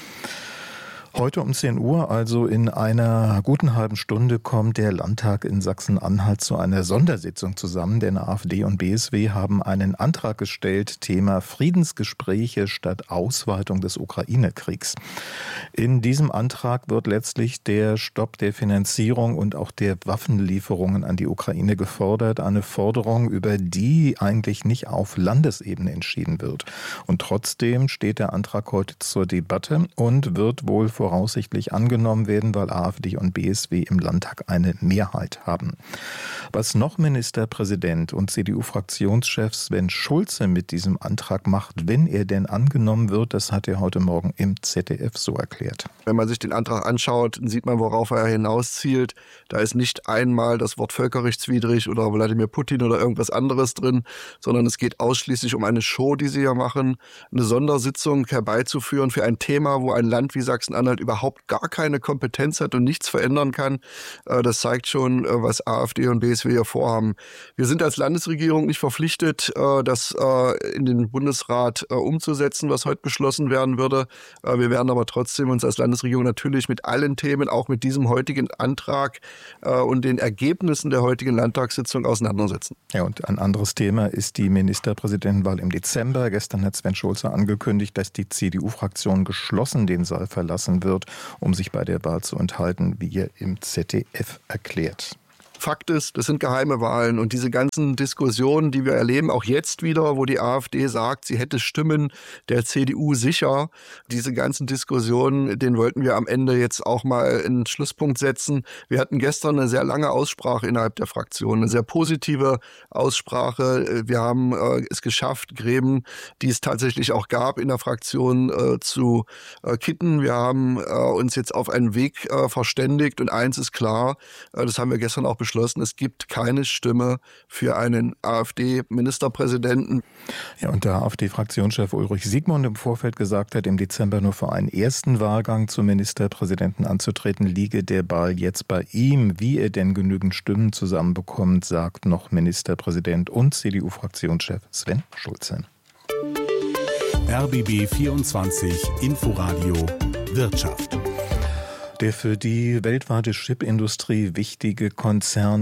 Heute um 10 Uhr, also in einer guten halben Stunde, kommt der Landtag in Sachsen-Anhalt zu einer Sondersitzung zusammen, denn AfD und BSW haben einen Antrag gestellt, Thema Friedensgespräche statt Ausweitung des Ukraine-Kriegs. In diesem Antrag wird letztlich der Stopp der Finanzierung und auch der Waffenlieferungen an die Ukraine gefordert, eine Forderung, über die eigentlich nicht auf Landesebene entschieden wird. Und trotzdem steht der Antrag heute zur Debatte und wird wohl voraussichtlich angenommen werden, weil AfD und BSW im Landtag eine Mehrheit haben. Was noch Ministerpräsident und CDU-Fraktionschef Sven Schulze mit diesem Antrag macht, wenn er denn angenommen wird, das hat er heute Morgen im ZDF so erklärt. Wenn man sich den Antrag anschaut, sieht man, worauf er hinauszielt. Da ist nicht einmal das Wort völkerrechtswidrig oder Wladimir Putin oder irgendwas anderes drin, sondern es geht ausschließlich um eine Show, die sie hier machen, eine Sondersitzung herbeizuführen für ein Thema, wo ein Land wie Sachsen-Anhalt überhaupt gar keine Kompetenz hat und nichts verändern kann. Das zeigt schon, was AfD und BSW hier vorhaben. Wir sind als Landesregierung nicht verpflichtet, das in den Bundesrat umzusetzen, was heute beschlossen werden würde. Wir werden aber trotzdem uns als Landesregierung natürlich mit allen Themen, auch mit diesem heutigen Antrag und den Ergebnissen der heutigen Landtagssitzung auseinandersetzen. Ja, und ein anderes Thema ist die Ministerpräsidentenwahl im Dezember. Gestern hat Sven Schulze angekündigt, dass die CDU-Fraktion geschlossen den Saal verlassen bitten wird, um sich bei der Wahl zu enthalten, wie er im ZDF erklärt. Fakt ist, das sind geheime Wahlen und diese ganzen Diskussionen, die wir erleben, auch jetzt wieder, wo die AfD sagt, sie hätte Stimmen der CDU sicher, diese ganzen Diskussionen, denen wollten wir am Ende jetzt auch mal einen Schlusspunkt setzen. Wir hatten gestern eine sehr lange Aussprache innerhalb der Fraktion, eine sehr positive Aussprache. Wir haben es geschafft, Gräben, die es tatsächlich auch gab in der Fraktion, zu kitten. Wir haben uns jetzt auf einen Weg verständigt und eins ist klar, das haben wir gestern auch beschlossen, es gibt keine Stimme für einen AfD-Ministerpräsidenten. Ja, und der AfD-Fraktionschef Ulrich Siegmund im Vorfeld gesagt hat, im Dezember nur für einen ersten Wahlgang zum Ministerpräsidenten anzutreten, liege der Ball jetzt bei ihm. Wie er denn genügend Stimmen zusammenbekommt, sagt noch Ministerpräsident und CDU-Fraktionschef Sven Schulze. RBB 24 Inforadio Wirtschaft. Der für die weltweite Chipindustrie wichtige Konzern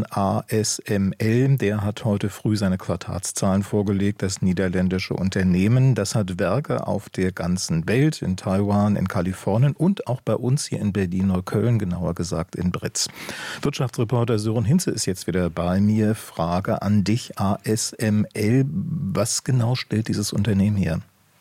ASML, der hat heute früh seine Quartalszahlen vorgelegt. Das niederländische Unternehmen, das hat Werke auf der ganzen Welt, in Taiwan, in Kalifornien und auch bei uns hier in Berlin-Neukölln, genauer gesagt in Britz. Wirtschaftsreporter Sören Hinze ist jetzt wieder bei mir. Frage an dich, ASML, was genau stellt dieses Unternehmen her?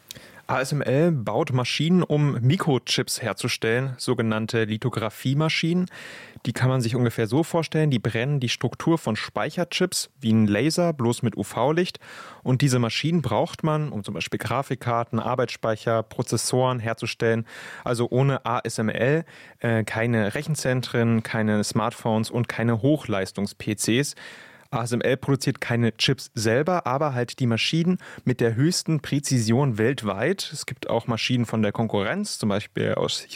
ASML baut Maschinen, um Mikrochips herzustellen, sogenannte Lithografiemaschinen. Die kann man sich ungefähr so vorstellen, die brennen die Struktur von Speicherchips wie ein Laser, bloß mit UV-Licht. Und diese Maschinen braucht man, um zum Beispiel Grafikkarten, Arbeitsspeicher, Prozessoren herzustellen. Also ohne ASML keine Rechenzentren, keine Smartphones und keine Hochleistungs-PCs. ASML produziert keine Chips selber, aber halt die Maschinen mit der höchsten Präzision weltweit. Es gibt auch Maschinen von der Konkurrenz, zum Beispiel aus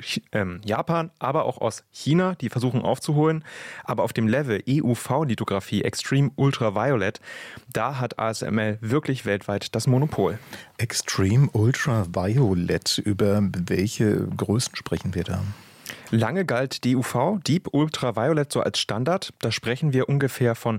Japan, aber auch aus China, die versuchen aufzuholen. Aber auf dem Level EUV-Lithografie, Extreme Ultraviolet, da hat ASML wirklich weltweit das Monopol. Extreme Ultraviolet, über welche Größen sprechen wir da? Lange galt DUV, Deep Ultraviolet, so als Standard. Da sprechen wir ungefähr von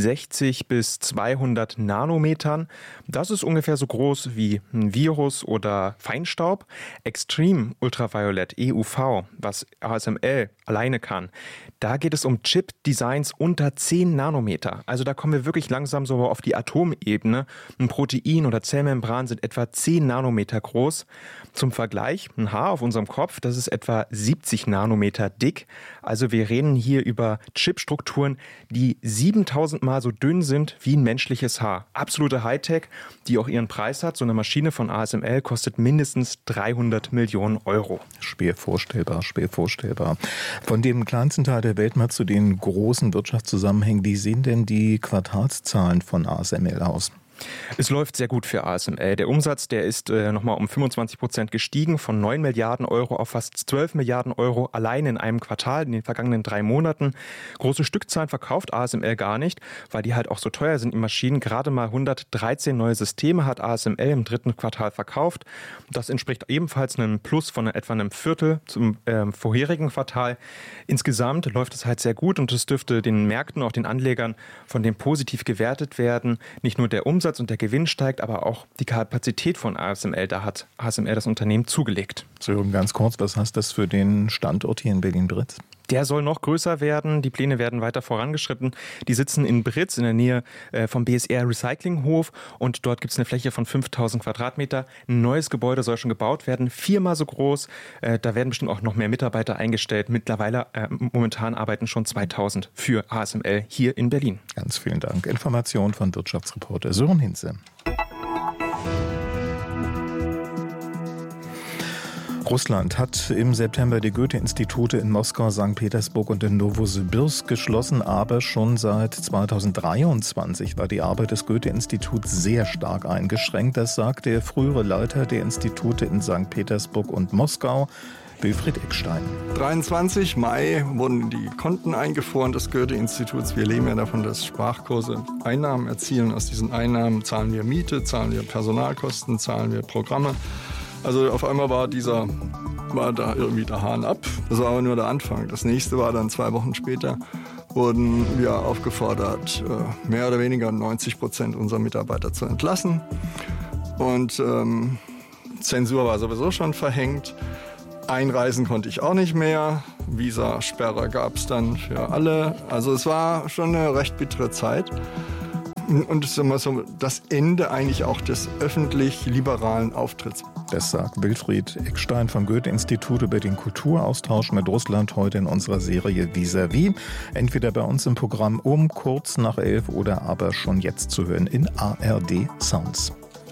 60 bis 200 Nanometern. Das ist ungefähr so groß wie ein Virus oder Feinstaub. Extreme Ultraviolet, EUV, was ASML alleine kann, da geht es um Chip-Designs unter 10 Nanometer. Also da kommen wir wirklich langsam so auf die Atomebene. Ein Protein oder Zellmembran sind etwa 10 Nanometer groß. Zum Vergleich, ein Haar auf unserem Kopf, das ist etwa 70 Nanometer dick. Also wir reden hier über Chipstrukturen, die 7000 Mal so dünn sind wie ein menschliches Haar. Absolute Hightech, die auch ihren Preis hat. So eine Maschine von ASML kostet mindestens 300 Millionen Euro. Schwer vorstellbar, schwer vorstellbar. Von dem kleinsten Teil der Welt mal zu den großen Wirtschaftszusammenhängen. Wie sehen denn die Quartalszahlen von ASML aus? Es läuft sehr gut für ASML. Der Umsatz, der ist nochmal um 25% gestiegen, von 9 Milliarden Euro auf fast 12 Milliarden Euro allein in einem Quartal in den vergangenen 3 Monaten. Große Stückzahlen verkauft ASML gar nicht, weil die halt auch so teuer sind. Die Maschinen, gerade mal 113 neue Systeme hat ASML im 3. Quartal verkauft. Das entspricht ebenfalls einem Plus von etwa einem Viertel zum vorherigen Quartal. Insgesamt läuft es halt sehr gut und es dürfte den Märkten, auch den Anlegern, von dem positiv gewertet werden. Nicht nur der Umsatz und der Gewinn steigt, aber auch die Kapazität von ASML. Da hat ASML das Unternehmen zugelegt. So, ganz kurz, was heißt das für den Standort hier in Berlin-Britz? Der soll noch größer werden. Die Pläne werden weiter vorangeschritten. Die sitzen in Britz in der Nähe vom BSR Recyclinghof und dort gibt es eine Fläche von 5000 Quadratmeter. Ein neues Gebäude soll schon gebaut werden, 4-mal so groß. Da werden bestimmt auch noch mehr Mitarbeiter eingestellt. Mittlerweile, momentan arbeiten schon 2000 für ASML hier in Berlin. Ganz vielen Dank. Information von Wirtschaftsreporter Sören Hinze. Russland hat im September die Goethe-Institute in Moskau, St. Petersburg und in Novosibirsk geschlossen, aber schon seit 2023 war die Arbeit des Goethe-Instituts sehr stark eingeschränkt. Das sagt der frühere Leiter der Institute in St. Petersburg und Moskau, Wilfried Eckstein. 23. Mai wurden die Konten eingefroren des Goethe-Instituts. Wir leben ja davon, dass Sprachkurse Einnahmen erzielen. Aus diesen Einnahmen zahlen wir Miete, zahlen wir Personalkosten, zahlen wir Programme. Also auf einmal war da irgendwie der Hahn ab. Das war aber nur der Anfang. Das nächste war dann 2 Wochen später, wurden wir aufgefordert, mehr oder weniger 90% unserer Mitarbeiter zu entlassen. Und Zensur war sowieso schon verhängt. Einreisen konnte ich auch nicht mehr. Visasperre gab es dann für alle. Also es war schon eine recht bittere Zeit. Und es ist immer so das Ende eigentlich auch des öffentlich-liberalen Auftritts. Das sagt Wilfried Eckstein vom Goethe-Institut über den Kulturaustausch mit Russland heute in unserer Serie Vis-à-vis. Entweder bei uns im Programm um kurz nach 11 oder aber schon jetzt zu hören in ARD Sounds.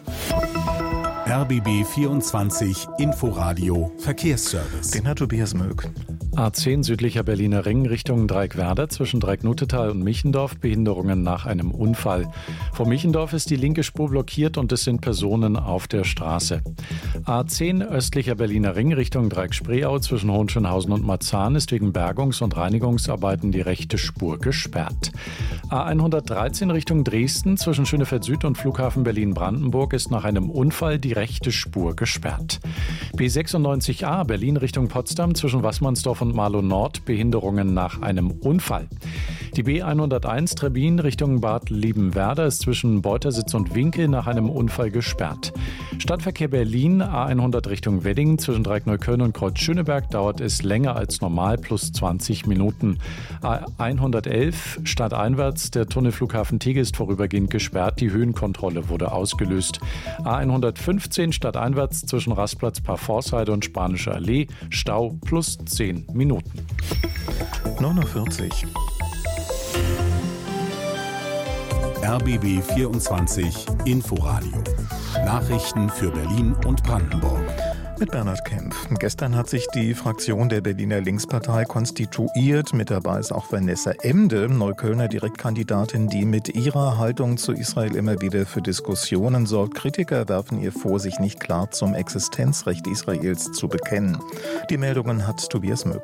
RBB 24 Inforadio Verkehrsservice. Den hat Tobias Möck. A10 südlicher Berliner Ring Richtung Dreieckwerder zwischen Dreiecknuttetal und Michendorf. Behinderungen nach einem Unfall. Vor Michendorf ist die linke Spur blockiert und es sind Personen auf der Straße. A10 östlicher Berliner Ring Richtung Dreieck-Spreeau zwischen Hohenschönhausen und Marzahn ist wegen Bergungs- und Reinigungsarbeiten die rechte Spur gesperrt. A113 Richtung Dresden zwischen Schönefeld Süd und Flughafen Berlin-Brandenburg ist nach einem Unfall die rechte Spur gesperrt. B96A Berlin Richtung Potsdam zwischen Wassmannsdorf und Marlow Nord Behinderungen nach einem Unfall. Die B101 Trebin Richtung Bad Liebenwerda ist zwischen Beutersitz und Winkel nach einem Unfall gesperrt. Stadtverkehr Berlin A100 Richtung Wedding zwischen Dreieckneukölln und Kreuz-Schöneberg dauert es länger als normal plus 20 Minuten. A111 stadteinwärts der Tunnelflughafen Tegel ist vorübergehend gesperrt. Die Höhenkontrolle wurde ausgelöst. A115 stadteinwärts zwischen Rastplatz Parforceheide und Spanische Allee Stau plus 10 Minuten. 49. RBB 24 Inforadio. Nachrichten für Berlin und Brandenburg. Mit Bernhard Kempf. Gestern hat sich die Fraktion der Berliner Linkspartei konstituiert. Mit dabei ist auch Vanessa Emde, Neuköllner Direktkandidatin, die mit ihrer Haltung zu Israel immer wieder für Diskussionen sorgt. Kritiker werfen ihr vor, sich nicht klar zum Existenzrecht Israels zu bekennen. Die Meldungen hat Tobias Möck.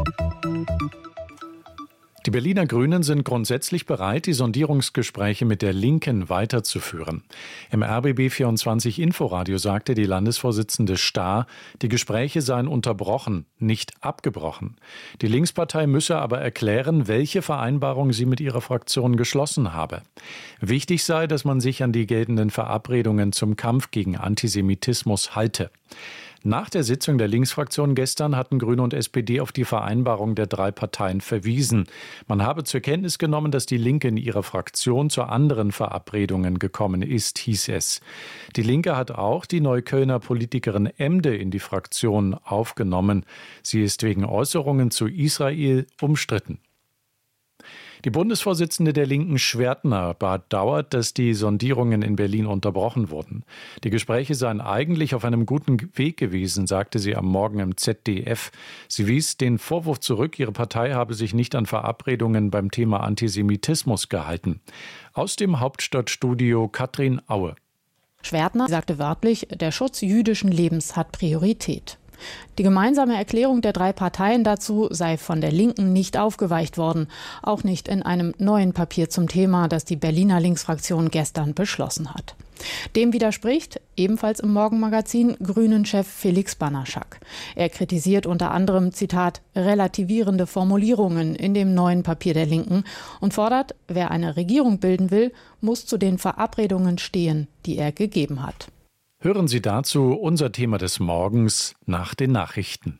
Die Berliner Grünen sind grundsätzlich bereit, die Sondierungsgespräche mit der Linken weiterzuführen. Im RBB 24 Inforadio sagte die Landesvorsitzende Stahr, die Gespräche seien unterbrochen, nicht abgebrochen. Die Linkspartei müsse aber erklären, welche Vereinbarung sie mit ihrer Fraktion geschlossen habe. Wichtig sei, dass man sich an die geltenden Verabredungen zum Kampf gegen Antisemitismus halte. Nach der Sitzung der Linksfraktion gestern hatten Grüne und SPD auf die Vereinbarung der drei Parteien verwiesen. Man habe zur Kenntnis genommen, dass die Linke in ihrer Fraktion zu anderen Verabredungen gekommen ist, hieß es. Die Linke hat auch die Neuköllner Politikerin Emde in die Fraktion aufgenommen. Sie ist wegen Äußerungen zu Israel umstritten. Die Bundesvorsitzende der Linken Schwertner bedauert, dass die Sondierungen in Berlin unterbrochen wurden. Die Gespräche seien eigentlich auf einem guten Weg gewesen, sagte sie am Morgen im ZDF. Sie wies den Vorwurf zurück, ihre Partei habe sich nicht an Verabredungen beim Thema Antisemitismus gehalten. Aus dem Hauptstadtstudio Katrin Aue. Schwertner sagte wörtlich, der Schutz jüdischen Lebens hat Priorität. Die gemeinsame Erklärung der drei Parteien dazu sei von der Linken nicht aufgeweicht worden, auch nicht in einem neuen Papier zum Thema, das die Berliner Linksfraktion gestern beschlossen hat. Dem widerspricht, ebenfalls im Morgenmagazin, Grünen-Chef Felix Banaschak. Er kritisiert unter anderem, Zitat, relativierende Formulierungen in dem neuen Papier der Linken und fordert, wer eine Regierung bilden will, muss zu den Verabredungen stehen, die er gegeben hat. Hören Sie dazu unser Thema des Morgens nach den Nachrichten.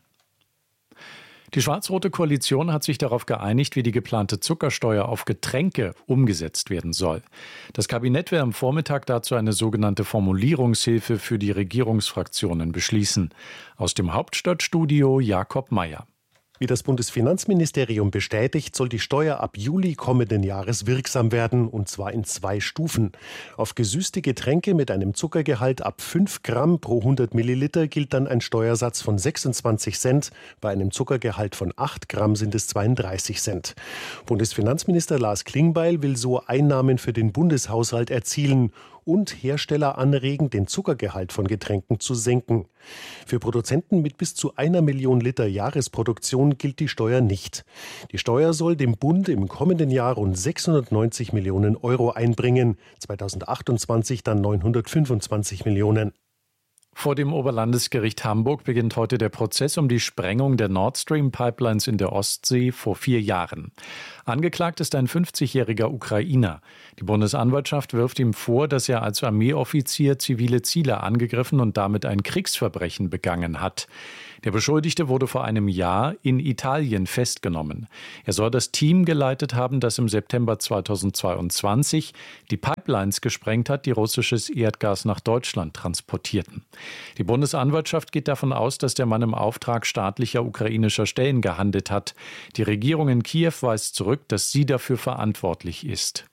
Die schwarz-rote Koalition hat sich darauf geeinigt, wie die geplante Zuckersteuer auf Getränke umgesetzt werden soll. Das Kabinett will am Vormittag dazu eine sogenannte Formulierungshilfe für die Regierungsfraktionen beschließen. Aus dem Hauptstadtstudio Jakob Mayer. Wie das Bundesfinanzministerium bestätigt, soll die Steuer ab Juli kommenden Jahres wirksam werden, und zwar in 2 Stufen. Auf gesüßte Getränke mit einem Zuckergehalt ab 5 Gramm pro 100 Milliliter gilt dann ein Steuersatz von 26 Cent. Bei einem Zuckergehalt von 8 Gramm sind es 32 Cent. Bundesfinanzminister Lars Klingbeil will so Einnahmen für den Bundeshaushalt erzielen und Hersteller anregen, den Zuckergehalt von Getränken zu senken. Für Produzenten mit bis zu 1 Million Liter Jahresproduktion gilt die Steuer nicht. Die Steuer soll dem Bund im kommenden Jahr rund 690 Millionen Euro einbringen, 2028 dann 925 Millionen. Vor dem Oberlandesgericht Hamburg beginnt heute der Prozess um die Sprengung der Nord Stream Pipelines in der Ostsee vor 4 Jahren. Angeklagt ist ein 50-jähriger Ukrainer. Die Bundesanwaltschaft wirft ihm vor, dass er als Armeeoffizier zivile Ziele angegriffen und damit ein Kriegsverbrechen begangen hat. Der Beschuldigte wurde vor einem Jahr in Italien festgenommen. Er soll das Team geleitet haben, das im September 2022 die Pipelines gesprengt hat, die russisches Erdgas nach Deutschland transportierten. Die Bundesanwaltschaft geht davon aus, dass der Mann im Auftrag staatlicher ukrainischer Stellen gehandelt hat. Die Regierung in Kiew weist zurück, dass sie dafür verantwortlich ist.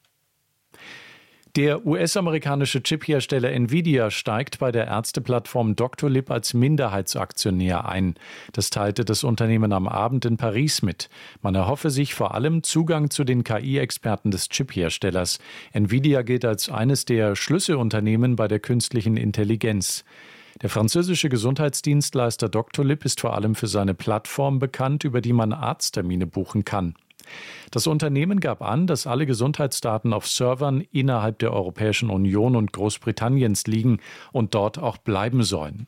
Der US-amerikanische Chiphersteller Nvidia steigt bei der Ärzteplattform Doctolib als Minderheitsaktionär ein. Das teilte das Unternehmen am Abend in Paris mit. Man erhoffe sich vor allem Zugang zu den KI-Experten des Chipherstellers. Nvidia gilt als eines der Schlüsselunternehmen bei der künstlichen Intelligenz. Der französische Gesundheitsdienstleister Doctolib ist vor allem für seine Plattform bekannt, über die man Arzttermine buchen kann. Das Unternehmen gab an, dass alle Gesundheitsdaten auf Servern innerhalb der Europäischen Union und Großbritanniens liegen und dort auch bleiben sollen.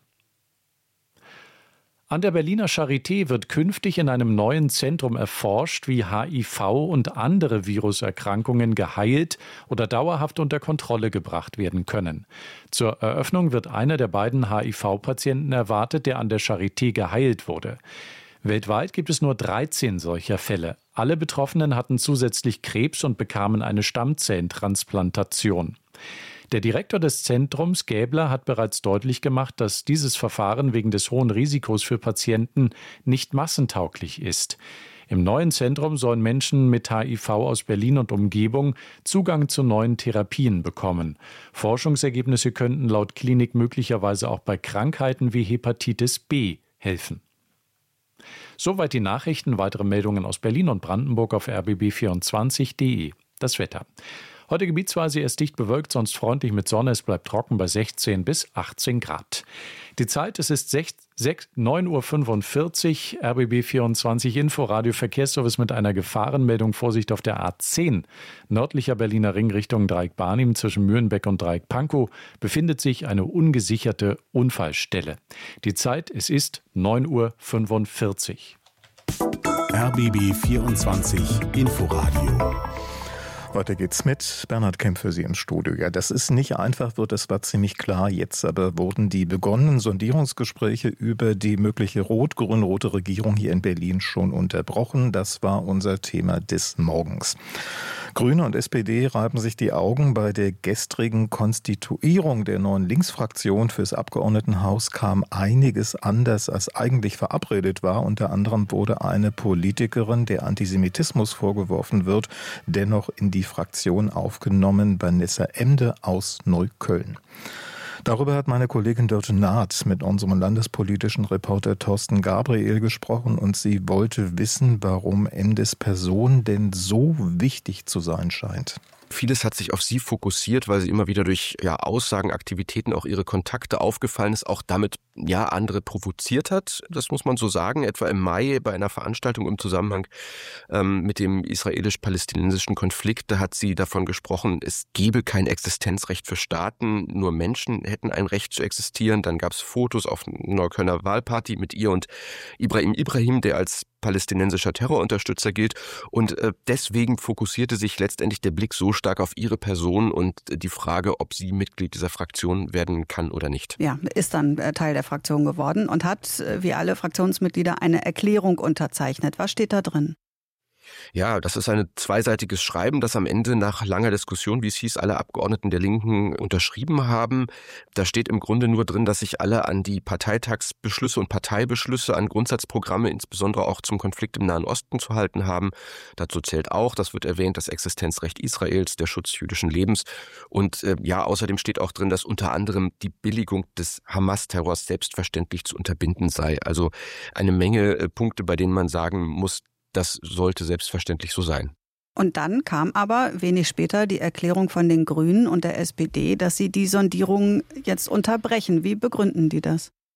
An der Berliner Charité wird künftig in einem neuen Zentrum erforscht, wie HIV und andere Viruserkrankungen geheilt oder dauerhaft unter Kontrolle gebracht werden können. Zur Eröffnung wird einer der beiden HIV-Patienten erwartet, der an der Charité geheilt wurde. Weltweit gibt es nur 13 solcher Fälle. Alle Betroffenen hatten zusätzlich Krebs und bekamen eine Stammzellentransplantation. Der Direktor des Zentrums, Gäbler, hat bereits deutlich gemacht, dass dieses Verfahren wegen des hohen Risikos für Patienten nicht massentauglich ist. Im neuen Zentrum sollen Menschen mit HIV aus Berlin und Umgebung Zugang zu neuen Therapien bekommen. Forschungsergebnisse könnten laut Klinik möglicherweise auch bei Krankheiten wie Hepatitis B helfen. Soweit die Nachrichten. Weitere Meldungen aus Berlin und Brandenburg auf rbb24.de. Das Wetter. Heute gebietsweise erst dicht bewölkt, sonst freundlich mit Sonne. Es bleibt trocken bei 16 bis 18 Grad. Die Zeit, es ist 9.45 Uhr, RBB24 Inforadio Verkehrsservice mit einer Gefahrenmeldung. Vorsicht auf der A10. Nördlicher Berliner Ring Richtung Dreieck-Barnim zwischen Mühlenbeck und Dreieck-Pankow befindet sich eine ungesicherte Unfallstelle. Die Zeit, es ist 9.45 Uhr. RBB24 Inforadio. Weiter geht's mit Bernhard Kempf für Sie im Studio. Ja, das ist nicht einfach, das war ziemlich klar. Jetzt aber wurden die begonnenen Sondierungsgespräche über die mögliche rot-grün-rote Regierung hier in Berlin schon unterbrochen. Das war unser Thema des Morgens. Grüne und SPD reiben sich die Augen. Bei der gestrigen Konstituierung der neuen Linksfraktion fürs Abgeordnetenhaus kam einiges anders, als eigentlich verabredet war. Unter anderem wurde eine Politikerin, der Antisemitismus vorgeworfen wird, dennoch in die Fraktion aufgenommen, Vanessa Emde aus Neukölln. Darüber hat meine Kollegin Dörte Naht mit unserem landespolitischen Reporter Thorsten Gabriel gesprochen und sie wollte wissen, warum Emdes Person denn so wichtig zu sein scheint. Vieles hat sich auf sie fokussiert, weil sie immer wieder durch Aussagen, Aktivitäten, auch ihre Kontakte aufgefallen ist, auch damit andere provoziert hat. Das muss man so sagen. Etwa im Mai bei einer Veranstaltung im Zusammenhang mit dem israelisch-palästinensischen Konflikt, da hat sie davon gesprochen, es gebe kein Existenzrecht für Staaten, nur Menschen hätten ein Recht zu existieren. Dann gab es Fotos auf einer Neuköllner Wahlparty mit ihr und Ibrahim, der als palästinensischer Terrorunterstützer gilt. Und deswegen fokussierte sich letztendlich der Blick so stark auf ihre Person und die Frage, ob sie Mitglied dieser Fraktion werden kann oder nicht. Ja, ist dann Teil der Fraktion geworden und hat, wie alle Fraktionsmitglieder, eine Erklärung unterzeichnet. Was steht da drin? Ja, das ist ein zweiseitiges Schreiben, das am Ende nach langer Diskussion, wie es hieß, alle Abgeordneten der Linken unterschrieben haben. Da steht im Grunde nur drin, dass sich alle an die Parteitagsbeschlüsse und Parteibeschlüsse, an Grundsatzprogramme, insbesondere auch zum Konflikt im Nahen Osten zu halten haben. Dazu zählt auch, das wird erwähnt, das Existenzrecht Israels, der Schutz jüdischen Lebens. Und außerdem steht auch drin, dass unter anderem die Billigung des Hamas-Terrors selbstverständlich zu unterbinden sei. Also eine Menge Punkte, bei denen man sagen muss, das sollte selbstverständlich so sein. Und dann kam aber wenig später die Erklärung von den Grünen und der SPD, dass sie die Sondierung jetzt unterbrechen. Wie begründen die das?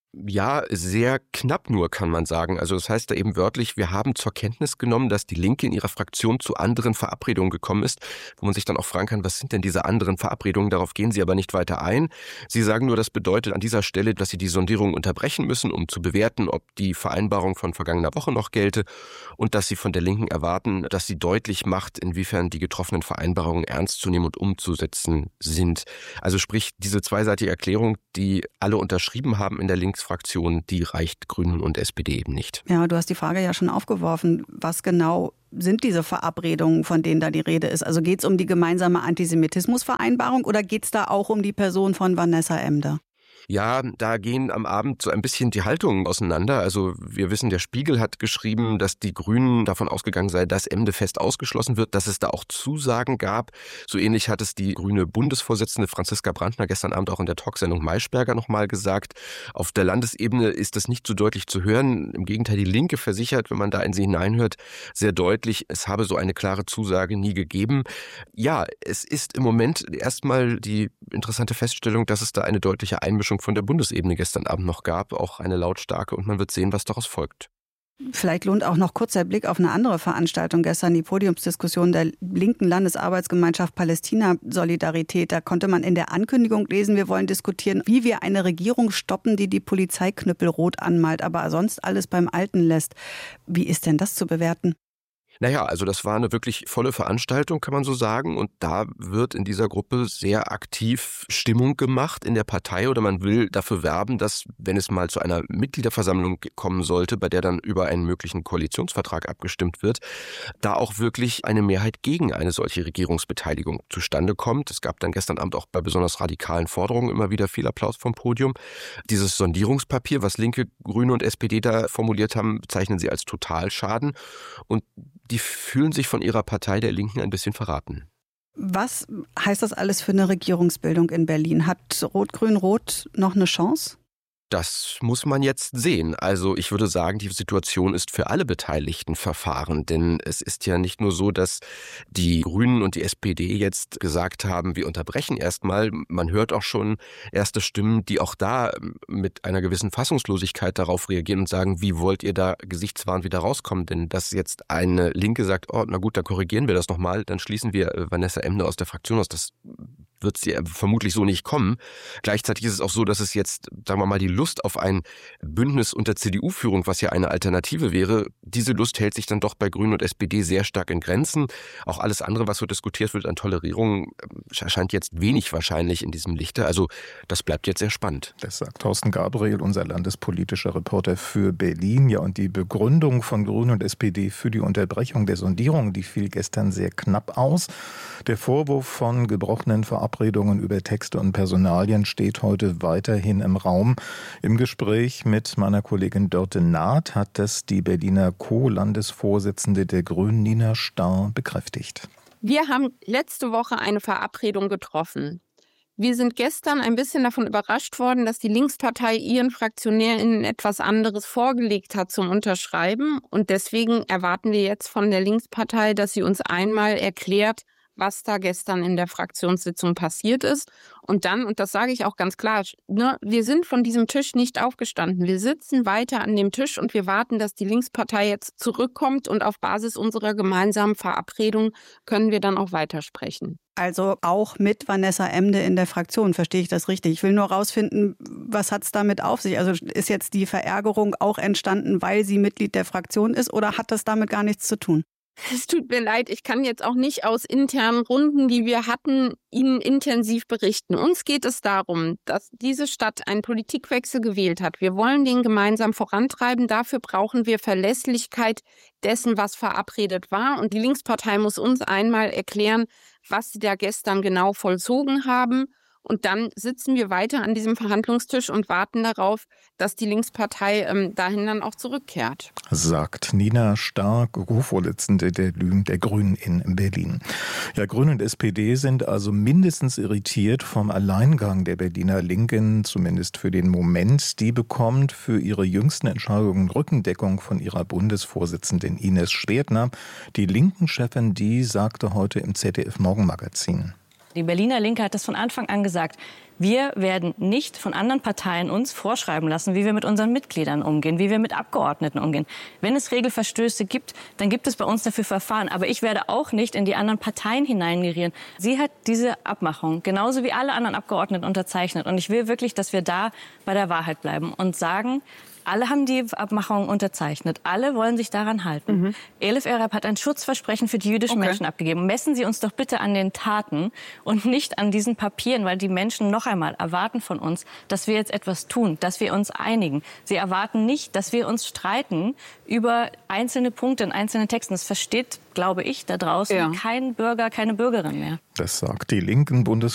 Ja, sehr knapp nur, kann man sagen. Also das heißt da eben wörtlich, wir haben zur Kenntnis genommen, dass die Linke in ihrer Fraktion zu anderen Verabredungen gekommen ist, wo man sich dann auch fragen kann, was sind denn diese anderen Verabredungen? Darauf gehen sie aber nicht weiter ein. Sie sagen nur, das bedeutet an dieser Stelle, dass sie die Sondierung unterbrechen müssen, um zu bewerten, ob die Vereinbarung von vergangener Woche noch gelte und dass sie von der Linken erwarten, dass sie deutlich macht, inwiefern die getroffenen Vereinbarungen ernst zu nehmen und umzusetzen sind. Also sprich, diese zweiseitige Erklärung, die alle unterschrieben haben in der Linksfraktion, die reicht Grünen und SPD eben nicht. Ja, du hast die Frage ja schon aufgeworfen. Was genau sind diese Verabredungen, von denen da die Rede ist? Also geht es um die gemeinsame Antisemitismusvereinbarung oder geht es da auch um die Person von Vanessa Emde? Ja, da gehen am Abend so ein bisschen die Haltungen auseinander. Also wir wissen, der Spiegel hat geschrieben, dass die Grünen davon ausgegangen sei, dass Emde fest ausgeschlossen wird, dass es da auch Zusagen gab. So ähnlich hat es die grüne Bundesvorsitzende Franziska Brandner gestern Abend auch in der Talksendung Maischberger nochmal gesagt. Auf der Landesebene ist das nicht so deutlich zu hören. Im Gegenteil, die Linke versichert, wenn man da in sie hineinhört, sehr deutlich, es habe so eine klare Zusage nie gegeben. Ja, es ist im Moment erstmal die interessante Feststellung, dass es da eine deutliche Einmischung von der Bundesebene gestern Abend noch gab, auch eine lautstarke, und man wird sehen, was daraus folgt. Vielleicht lohnt auch noch kurz der Blick auf eine andere Veranstaltung gestern, die Podiumsdiskussion der linken Landesarbeitsgemeinschaft Palästina Solidarität. Da konnte man in der Ankündigung lesen, wir wollen diskutieren, wie wir eine Regierung stoppen, die die Polizeiknüppel rot anmalt, aber sonst alles beim Alten lässt. Wie ist denn das zu bewerten? Naja, also das war eine wirklich volle Veranstaltung, kann man so sagen. Und da wird in dieser Gruppe sehr aktiv Stimmung gemacht in der Partei, oder man will dafür werben, dass, wenn es mal zu einer Mitgliederversammlung kommen sollte, bei der dann über einen möglichen Koalitionsvertrag abgestimmt wird, da auch wirklich eine Mehrheit gegen eine solche Regierungsbeteiligung zustande kommt. Es gab dann gestern Abend auch bei besonders radikalen Forderungen immer wieder viel Applaus vom Podium. Dieses Sondierungspapier, was Linke, Grüne und SPD da formuliert haben, bezeichnen sie als Totalschaden. Und die fühlen sich von ihrer Partei der Linken ein bisschen verraten. Was heißt das alles für eine Regierungsbildung in Berlin? Hat Rot-Grün-Rot noch eine Chance? Das muss man jetzt sehen. Also ich würde sagen, die Situation ist für alle Beteiligten verfahren. Denn es ist ja nicht nur so, dass die Grünen und die SPD jetzt gesagt haben, wir unterbrechen erstmal. Man hört auch schon erste Stimmen, die auch da mit einer gewissen Fassungslosigkeit darauf reagieren und sagen, wie wollt ihr da gesichtswahrend wieder rauskommen? Denn dass jetzt eine Linke sagt, oh, na gut, da korrigieren wir das nochmal, dann schließen wir Vanessa Emde aus der Fraktion aus. Das wird sie vermutlich so nicht kommen. Gleichzeitig ist es auch so, dass es jetzt, sagen wir mal, die Lust auf ein Bündnis unter CDU-Führung, was ja eine Alternative wäre, diese Lust hält sich dann doch bei Grünen und SPD sehr stark in Grenzen. Auch alles andere, was so diskutiert wird an Tolerierung, erscheint jetzt wenig wahrscheinlich in diesem Lichte. Also das bleibt jetzt sehr spannend. Das sagt Thorsten Gabriel, unser landespolitischer Reporter für Berlin. Ja, und die Begründung von Grünen und SPD für die Unterbrechung der Sondierung, die fiel gestern sehr knapp aus. Der Vorwurf von gebrochenen Verabredungen über Texte und Personalien steht heute weiterhin im Raum. Im Gespräch mit meiner Kollegin Dörte Naht hat das die Berliner Co-Landesvorsitzende der Grünen, Nina Starr, bekräftigt. Wir haben letzte Woche eine Verabredung getroffen. Wir sind gestern ein bisschen davon überrascht worden, dass die Linkspartei ihren FraktionärInnen etwas anderes vorgelegt hat zum Unterschreiben. Und deswegen erwarten wir jetzt von der Linkspartei, dass sie uns einmal erklärt, was da gestern in der Fraktionssitzung passiert ist. Und dann, und das sage ich auch ganz klar, ne, wir sind von diesem Tisch nicht aufgestanden. Wir sitzen weiter an dem Tisch und wir warten, dass die Linkspartei jetzt zurückkommt, und auf Basis unserer gemeinsamen Verabredung können wir dann auch weitersprechen. Also auch mit Vanessa Emde in der Fraktion, verstehe ich das richtig? Ich will nur rausfinden, was hat es damit auf sich? Also ist jetzt die Verärgerung auch entstanden, weil sie Mitglied der Fraktion ist, oder hat das damit gar nichts zu tun? Es tut mir leid, ich kann jetzt auch nicht aus internen Runden, die wir hatten, Ihnen intensiv berichten. Uns geht es darum, dass diese Stadt einen Politikwechsel gewählt hat. Wir wollen den gemeinsam vorantreiben. Dafür brauchen wir Verlässlichkeit dessen, was verabredet war. Und die Linkspartei muss uns einmal erklären, was sie da gestern genau vollzogen haben. Und dann sitzen wir weiter an diesem Verhandlungstisch und warten darauf, dass die Linkspartei dahin dann auch zurückkehrt. Sagt Nina Starr, Co-Vorsitzende der Grünen in Berlin. Ja, Grüne und SPD sind also mindestens irritiert vom Alleingang der Berliner Linken, zumindest für den Moment. Die bekommt für ihre jüngsten Entscheidungen Rückendeckung von ihrer Bundesvorsitzenden Ines Schwertner. Die Linken-Chefin, die sagte heute im ZDF-Morgenmagazin: Die Berliner Linke hat das von Anfang an gesagt. Wir werden nicht von anderen Parteien uns vorschreiben lassen, wie wir mit unseren Mitgliedern umgehen, wie wir mit Abgeordneten umgehen. Wenn es Regelverstöße gibt, dann gibt es bei uns dafür Verfahren. Aber ich werde auch nicht in die anderen Parteien hineingerieren. Sie hat diese Abmachung, genauso wie alle anderen Abgeordneten, unterzeichnet. Und ich will wirklich, dass wir da bei der Wahrheit bleiben und sagen, alle haben die Abmachung unterzeichnet. Alle wollen sich daran halten. Elif Erhab hat ein Schutzversprechen für die jüdischen Menschen abgegeben. Messen Sie uns doch bitte an den Taten und nicht an diesen Papieren, weil die Menschen noch einmal erwarten von uns, dass wir jetzt etwas tun, dass wir uns einigen. Sie erwarten nicht, dass wir uns streiten über einzelne Punkte in einzelnen Texten. Das versteht, glaube ich, da draußen kein Bürger, keine Bürgerin mehr. Das sagt die linken